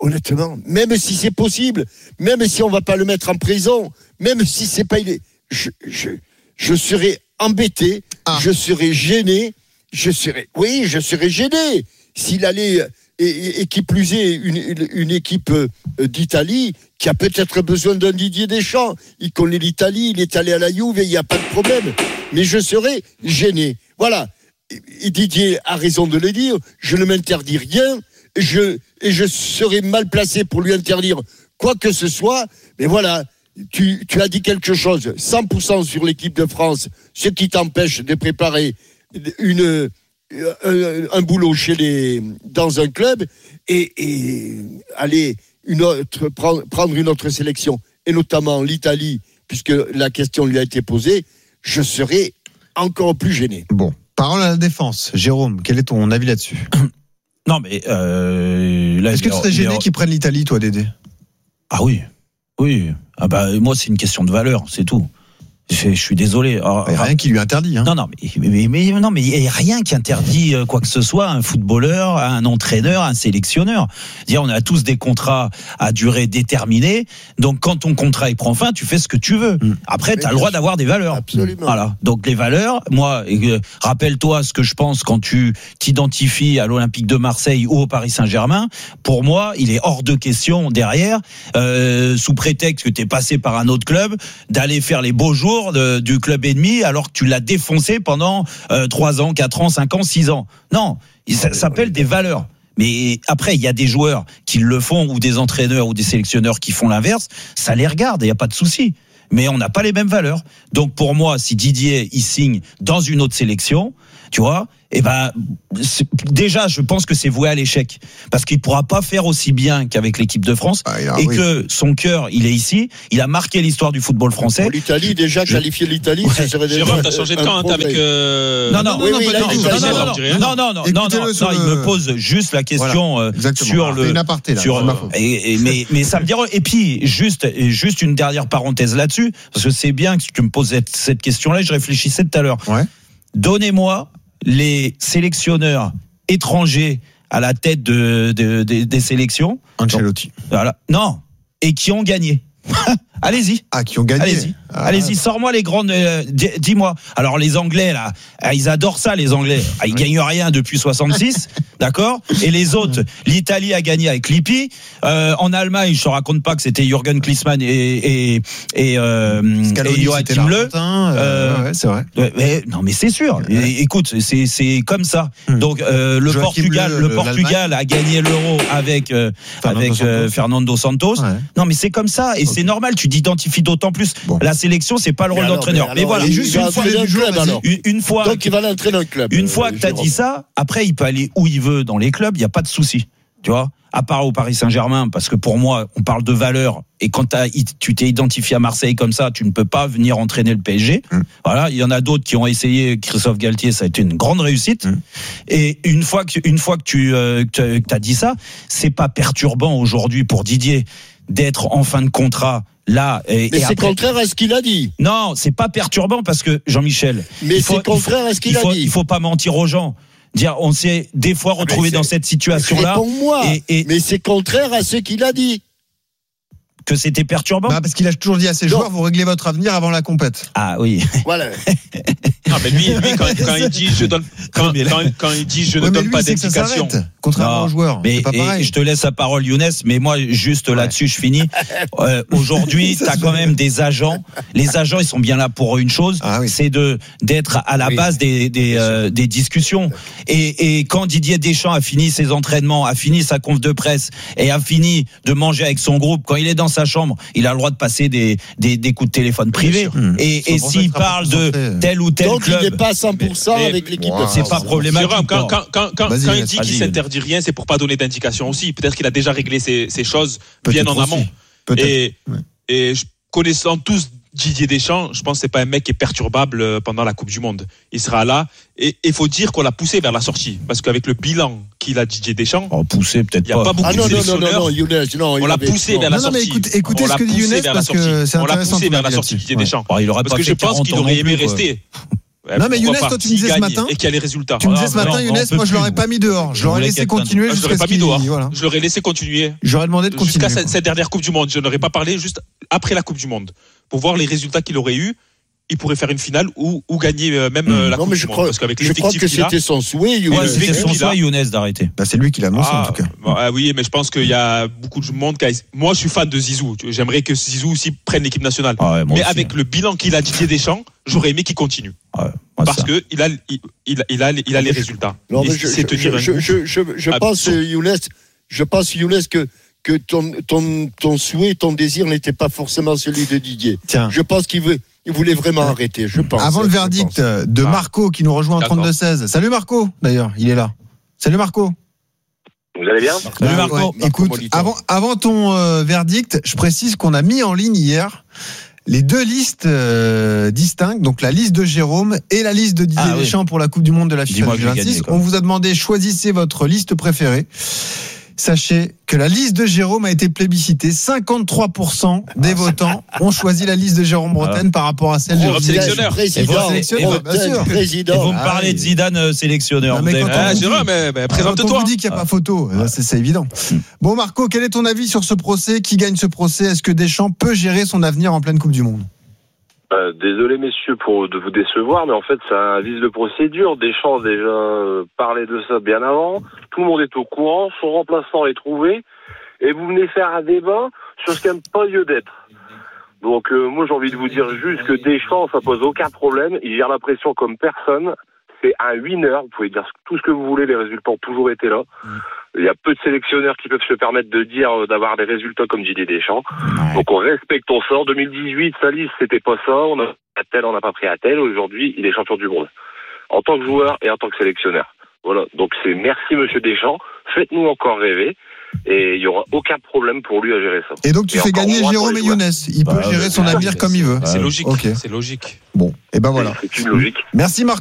[SPEAKER 16] honnêtement, même si c'est possible, même si on va pas le mettre en prison, même si c'est pas, je, je, je serais embêté, ah. je serais gêné, je serais, oui, je serais gêné s'il allait, et, et, et qui plus est, une, une, une équipe euh, d'Italie qui a peut-être besoin d'un Didier Deschamps. Il connaît l'Italie, il est allé à la Juve, il n'y a pas de problème. Mais je serais gêné. Voilà. Et Didier a raison de le dire. Je ne m'interdis rien. Je, et je serais mal placé pour lui interdire quoi que ce soit. Mais voilà. Tu, tu as dit quelque chose. cent pour cent sur l'équipe de France. Ce qui t'empêche de préparer une, un, un boulot chez les, dans un club et, et aller une autre, prendre, prendre une autre sélection. Et notamment l'Italie, puisque la question lui a été posée. Je serais encore plus gêné.
[SPEAKER 7] Bon. Parole à la défense. Jérôme, quel est ton avis là-dessus?
[SPEAKER 15] Non, mais euh, là,
[SPEAKER 7] est-ce que tu serais gêné qu'ils prennent l'Italie, toi, Dédé?
[SPEAKER 15] Ah oui, oui. Ah bah moi, c'est une question de valeur, c'est tout. Je, je suis désolé. Alors,
[SPEAKER 7] il n'y a rien qui lui interdit. Hein.
[SPEAKER 15] Non, non, mais, mais, mais non, mais il n'y a rien qui interdit quoi que ce soit à un footballeur, à un entraîneur, à un sélectionneur. Dire, on a tous des contrats à durée déterminée. Donc, quand ton contrat il prend fin, tu fais ce que tu veux. Mmh. Après, tu as le droit d'avoir des valeurs.
[SPEAKER 16] Absolument.
[SPEAKER 15] Voilà. Donc, les valeurs, moi, euh, rappelle-toi ce que je pense quand tu t'identifies à l'Olympique de Marseille ou au Paris Saint-Germain. Pour moi, il est hors de question derrière, euh, sous prétexte que tu es passé par un autre club, d'aller faire les beaux jours De, du club ennemi alors que tu l'as défoncé pendant euh, trois ans, quatre ans, cinq ans, six ans. Non, ça s'appelle des valeurs. Mais après, il y a des joueurs qui le font ou des entraîneurs ou des sélectionneurs qui font l'inverse. Ça les regarde et il n'y a pas de souci. Mais on n'a pas les mêmes valeurs. Donc pour moi, si Didier il signe dans une autre sélection, tu vois, eh ben déjà je pense que c'est voué à l'échec parce qu'il pourra pas faire aussi bien qu'avec l'équipe de France ah, et oui. que son cœur il est ici, il a marqué l'histoire du football français.
[SPEAKER 16] Pour l'Italie déjà je... qualifier l'Italie, ouais. ça serait déjà.
[SPEAKER 17] Jérôme, t'as changé de camp hein, avec. Euh...
[SPEAKER 15] Non non
[SPEAKER 16] oui,
[SPEAKER 15] non,
[SPEAKER 16] oui,
[SPEAKER 15] non,
[SPEAKER 16] là,
[SPEAKER 15] non,
[SPEAKER 16] il
[SPEAKER 15] non, non, non, non, non, non, non, non, non, il me pose juste la question voilà, euh, sur le.
[SPEAKER 7] Une aparté, là,
[SPEAKER 15] sur euh, et, et, mais mais ça me dirait et puis juste juste une dernière parenthèse là-dessus parce que c'est bien que tu me poses cette, cette question-là. Je réfléchissais tout à l'heure.
[SPEAKER 7] Ouais.
[SPEAKER 15] Donnez-moi les sélectionneurs étrangers à la tête de, de, de des sélections.
[SPEAKER 7] Ancelotti.
[SPEAKER 15] Voilà. Non. Et qui ont gagné. Allez-y.
[SPEAKER 7] Ah, qui ont gagné.
[SPEAKER 15] Allez-y.
[SPEAKER 7] Ah.
[SPEAKER 15] Allez-y, sors-moi les grandes. Euh, dis-moi. Alors les Anglais là, ils adorent ça les Anglais. Ils oui. gagnent rien depuis soixante-six, d'accord. Et les autres, l'Italie a gagné avec Lippi. Euh, en Allemagne, je te raconte pas que c'était Jürgen Klinsmann et et et, euh, et Joachim Löw.
[SPEAKER 7] Euh, ouais, c'est vrai.
[SPEAKER 15] Mais, non, mais c'est sûr. Ouais. Et, écoute, c'est c'est comme ça. Hum. Donc euh, le Joachim Portugal, le, le Portugal a gagné l'Euro avec euh, Fernando avec Santos. Euh, Fernando Santos. Ouais. Non, mais c'est comme ça et okay. c'est normal. Tu t'identifies d'autant plus. Bon. La sélection, c'est pas le rôle d'entraîneur. Mais, mais voilà,
[SPEAKER 16] juste une fois,
[SPEAKER 15] club, une, une fois,
[SPEAKER 16] donc il va l'entraîner un club.
[SPEAKER 15] Une fois que tu as dit ça, après il peut aller où il veut dans les clubs, il y a pas de souci. Tu vois, à part au Paris Saint-Germain, parce que pour moi, on parle de valeur. Et quand t'as, tu t'es identifié à Marseille comme ça, tu ne peux pas venir entraîner le P S G. Mmh. Voilà, il y en a d'autres qui ont essayé. Christophe Galtier, ça a été une grande réussite. Mmh. Et une fois que, une fois que tu euh, que t'as dit ça, c'est pas perturbant aujourd'hui pour Didier d'être en fin de contrat. Là, et,
[SPEAKER 16] mais
[SPEAKER 15] et
[SPEAKER 16] c'est
[SPEAKER 15] après,
[SPEAKER 16] contraire à ce qu'il a dit.
[SPEAKER 15] Non, c'est pas perturbant parce que Jean-Michel.
[SPEAKER 16] Mais faut, c'est contraire
[SPEAKER 15] faut,
[SPEAKER 16] à ce qu'il
[SPEAKER 15] il faut,
[SPEAKER 16] a dit.
[SPEAKER 15] Il faut pas mentir aux gens. Dire, on s'est des fois retrouvé dans cette situation-là.
[SPEAKER 16] Réponds-moi. Et, et, mais c'est contraire à ce qu'il a dit.
[SPEAKER 15] Que c'était perturbant.
[SPEAKER 7] Bah parce qu'il a toujours dit à ses non. joueurs, vous réglez votre avenir avant la compète.
[SPEAKER 15] Ah oui.
[SPEAKER 16] Voilà.
[SPEAKER 17] Non, mais lui, lui quand, quand il dit je donne, quand, quand, quand il dit je ne ouais, donne lui, pas d'indication.
[SPEAKER 7] Contrairement aux joueurs.
[SPEAKER 15] Mais pas pareil. Je te laisse la parole, Younes. Mais moi, juste ouais. là-dessus, je finis. Euh, aujourd'hui, t'as quand même des agents. Les agents, ils sont bien là pour une chose, ah, oui. c'est de d'être à la oui. base des des, euh, des discussions. Et, et quand Didier Deschamps a fini ses entraînements, a fini sa conf de presse et a fini de manger avec son groupe, quand il est dans sa chambre, il a le droit de passer des des, des coups de téléphone privés. Mmh. Et, et s'il parle de tel ou tel
[SPEAKER 16] donc
[SPEAKER 15] club,
[SPEAKER 16] il n'est pas à cent pour cent mais, avec l'équipe.
[SPEAKER 15] Wow. C'est pas problématique.
[SPEAKER 17] Jérôme, quand quand quand quand, quand il dit qu'il s'interdit rien, c'est pour pas donner d'indication aussi. Peut-être qu'il a déjà réglé ces ces choses bien en amont. Et ouais. et connaissant tous Didier Deschamps, je pense que c'est pas un mec qui est perturbable pendant la Coupe du Monde. Il sera là et il faut dire qu'on l'a poussé vers la sortie parce qu'avec le bilan qu'il a Didier Deschamps,
[SPEAKER 15] oh, poussé peut-être
[SPEAKER 17] il y a pas, pas beaucoup
[SPEAKER 16] ah,
[SPEAKER 17] de
[SPEAKER 16] non,
[SPEAKER 17] sélectionneurs.
[SPEAKER 16] Non, non, non, Younes, non,
[SPEAKER 17] on l'a poussé
[SPEAKER 16] non.
[SPEAKER 17] vers la
[SPEAKER 7] non,
[SPEAKER 17] sortie.
[SPEAKER 7] Non, mais écoute, écoutez
[SPEAKER 17] on
[SPEAKER 7] ce que dit Younes parce que c'est
[SPEAKER 17] on l'a poussé vers la sortie Didier Deschamps.
[SPEAKER 15] Ouais. Il aurait
[SPEAKER 17] parce
[SPEAKER 15] pas
[SPEAKER 17] que je pense qu'il aurait aimé rester. Ouais,
[SPEAKER 7] non mais Younes,
[SPEAKER 17] pas,
[SPEAKER 7] toi tu me disais ce matin
[SPEAKER 17] et qu'il y a les résultats.
[SPEAKER 7] Tu me disais ce
[SPEAKER 15] Ah,
[SPEAKER 7] matin,
[SPEAKER 15] non,
[SPEAKER 7] Younes,
[SPEAKER 15] on peut
[SPEAKER 7] moi je
[SPEAKER 15] plus,
[SPEAKER 7] l'aurais pas mis dehors. Je l'aurais laissé continuer
[SPEAKER 17] Je
[SPEAKER 7] jusqu'à
[SPEAKER 17] l'aurais
[SPEAKER 7] ce
[SPEAKER 17] pas mis
[SPEAKER 7] qu'il
[SPEAKER 17] dehors.
[SPEAKER 7] voilà.
[SPEAKER 17] Je l'aurais laissé continuer.
[SPEAKER 7] J'aurais demandé de continuer.
[SPEAKER 17] Jusqu'à cette, cette dernière Coupe du Monde. Je n'aurais pas parlé juste après la Coupe du Monde pour voir les résultats qu'il aurait eu. Il pourrait faire une finale ou, ou gagner euh, même euh, la
[SPEAKER 16] non,
[SPEAKER 17] Coupe
[SPEAKER 16] mais
[SPEAKER 17] du
[SPEAKER 16] je
[SPEAKER 17] Monde.
[SPEAKER 16] crois,
[SPEAKER 17] Parce qu'avec
[SPEAKER 16] je crois que
[SPEAKER 17] l'effectif qu'il a,
[SPEAKER 16] c'était son souhait, Younes.
[SPEAKER 15] Ouais, c'était son souhait, Younes, d'arrêter.
[SPEAKER 7] Bah, c'est lui qui l'a annoncé
[SPEAKER 17] ah,
[SPEAKER 7] en tout cas.
[SPEAKER 17] Bah, ah, oui, mais je pense qu'il y a beaucoup de monde qui a... Moi, je suis fan de Zizou. J'aimerais que Zizou aussi prenne l'équipe nationale.
[SPEAKER 15] Ah ouais,
[SPEAKER 17] mais
[SPEAKER 15] aussi,
[SPEAKER 17] avec
[SPEAKER 15] hein.
[SPEAKER 17] le bilan qu'il a Didier Deschamps, j'aurais aimé qu'il continue.
[SPEAKER 15] Ouais, parce
[SPEAKER 17] que il a, il, il, il a, il a les résultats.
[SPEAKER 16] Non,
[SPEAKER 17] il
[SPEAKER 16] mais je,
[SPEAKER 17] sait
[SPEAKER 16] je,
[SPEAKER 17] tenir
[SPEAKER 16] je,
[SPEAKER 17] un
[SPEAKER 16] je, je, je pense, Younes, je pense, Younes, que que ton, ton, ton souhait, ton désir n'était pas forcément celui de Didier.
[SPEAKER 7] Tiens.
[SPEAKER 16] Je pense qu'il veut, il voulait vraiment arrêter, je pense.
[SPEAKER 7] Avant le verdict de Marco qui nous rejoint en trente-deux seize. Salut Marco, d'ailleurs, il est là. Salut Marco.
[SPEAKER 11] Vous allez bien ?
[SPEAKER 15] Salut Marco.
[SPEAKER 7] Ouais,
[SPEAKER 15] Marco
[SPEAKER 7] écoute,
[SPEAKER 15] Molito.
[SPEAKER 7] avant, avant ton euh, verdict, je précise qu'on a mis en ligne hier les deux listes euh, distinctes, donc la liste de Jérôme et la liste de Didier
[SPEAKER 15] Ah,
[SPEAKER 7] Deschamps
[SPEAKER 15] oui.
[SPEAKER 7] pour la Coupe du Monde de la FIFA
[SPEAKER 15] Dis-moi que j'ai
[SPEAKER 7] deux mille vingt-six.
[SPEAKER 15] gagné, quoi.
[SPEAKER 7] On vous a demandé, choisissez votre liste préférée. Sachez que la liste de Jérôme a été plébiscitée. cinquante-trois pour cent des votants ont choisi la liste de Jérôme Bretagne par rapport à celle de
[SPEAKER 17] Jérôme
[SPEAKER 7] Didier
[SPEAKER 17] sélectionneur.
[SPEAKER 7] Deschamps.
[SPEAKER 15] Et vous,
[SPEAKER 7] Jérôme sélectionneur, bien sûr.
[SPEAKER 16] président.
[SPEAKER 15] Et vous me
[SPEAKER 7] Ah,
[SPEAKER 15] parlez
[SPEAKER 7] oui.
[SPEAKER 15] de Zidane euh, sélectionneur.
[SPEAKER 7] Non,
[SPEAKER 15] Vous
[SPEAKER 7] mais
[SPEAKER 15] avez-
[SPEAKER 7] quand
[SPEAKER 17] Ah,
[SPEAKER 7] on vous
[SPEAKER 17] Jérôme,
[SPEAKER 7] dit-
[SPEAKER 17] mais, mais
[SPEAKER 7] Quand
[SPEAKER 17] présente-toi.
[SPEAKER 7] on vous dit qu'il n'y a pas photo, là, c'est, c'est évident. Bon Marco, quel est ton avis sur ce procès ? Qui gagne ce procès ? Est-ce que Deschamps peut gérer son avenir en pleine Coupe du Monde ?
[SPEAKER 11] Euh, désolé messieurs pour de vous décevoir, mais en fait c'est un vice de procédure. Deschamps a déjà euh, parlé de ça bien avant. Tout le monde est au courant. Son remplaçant est trouvé. Et vous venez faire un débat sur ce qui n'a pas lieu d'être. Donc euh, moi j'ai envie de vous dire juste que Deschamps, ça pose aucun problème. Il gère la pression comme personne. C'est un winner. Vous pouvez dire tout ce que vous voulez. Les résultats ont toujours été là. Il y a peu de sélectionneurs qui peuvent se permettre de dire euh, d'avoir des résultats comme Didier Deschamps. Donc on respecte ton sort. deux mille dix-huit, sa liste, c'était pas ça. On a pris à tel, on n'a pas pris à tel. Aujourd'hui, il est champion du monde. En tant que joueur et en tant que sélectionneur. Voilà. Donc c'est merci Monsieur Deschamps. Faites-nous encore rêver. Et il n'y aura aucun problème pour lui à gérer ça.
[SPEAKER 7] Et donc tu
[SPEAKER 11] et
[SPEAKER 7] fais
[SPEAKER 11] encore
[SPEAKER 7] gagner
[SPEAKER 11] moins pour
[SPEAKER 7] Jérôme
[SPEAKER 11] les
[SPEAKER 7] et
[SPEAKER 11] joueurs.
[SPEAKER 7] Younes. Il peut
[SPEAKER 15] Bah,
[SPEAKER 7] gérer
[SPEAKER 15] ouais,
[SPEAKER 7] son
[SPEAKER 15] c'est-
[SPEAKER 7] avenir comme il veut.
[SPEAKER 17] C'est logique.
[SPEAKER 7] Ok.
[SPEAKER 17] C'est logique.
[SPEAKER 7] Bon, et ben voilà.
[SPEAKER 11] C'est une logique.
[SPEAKER 7] Merci Marco.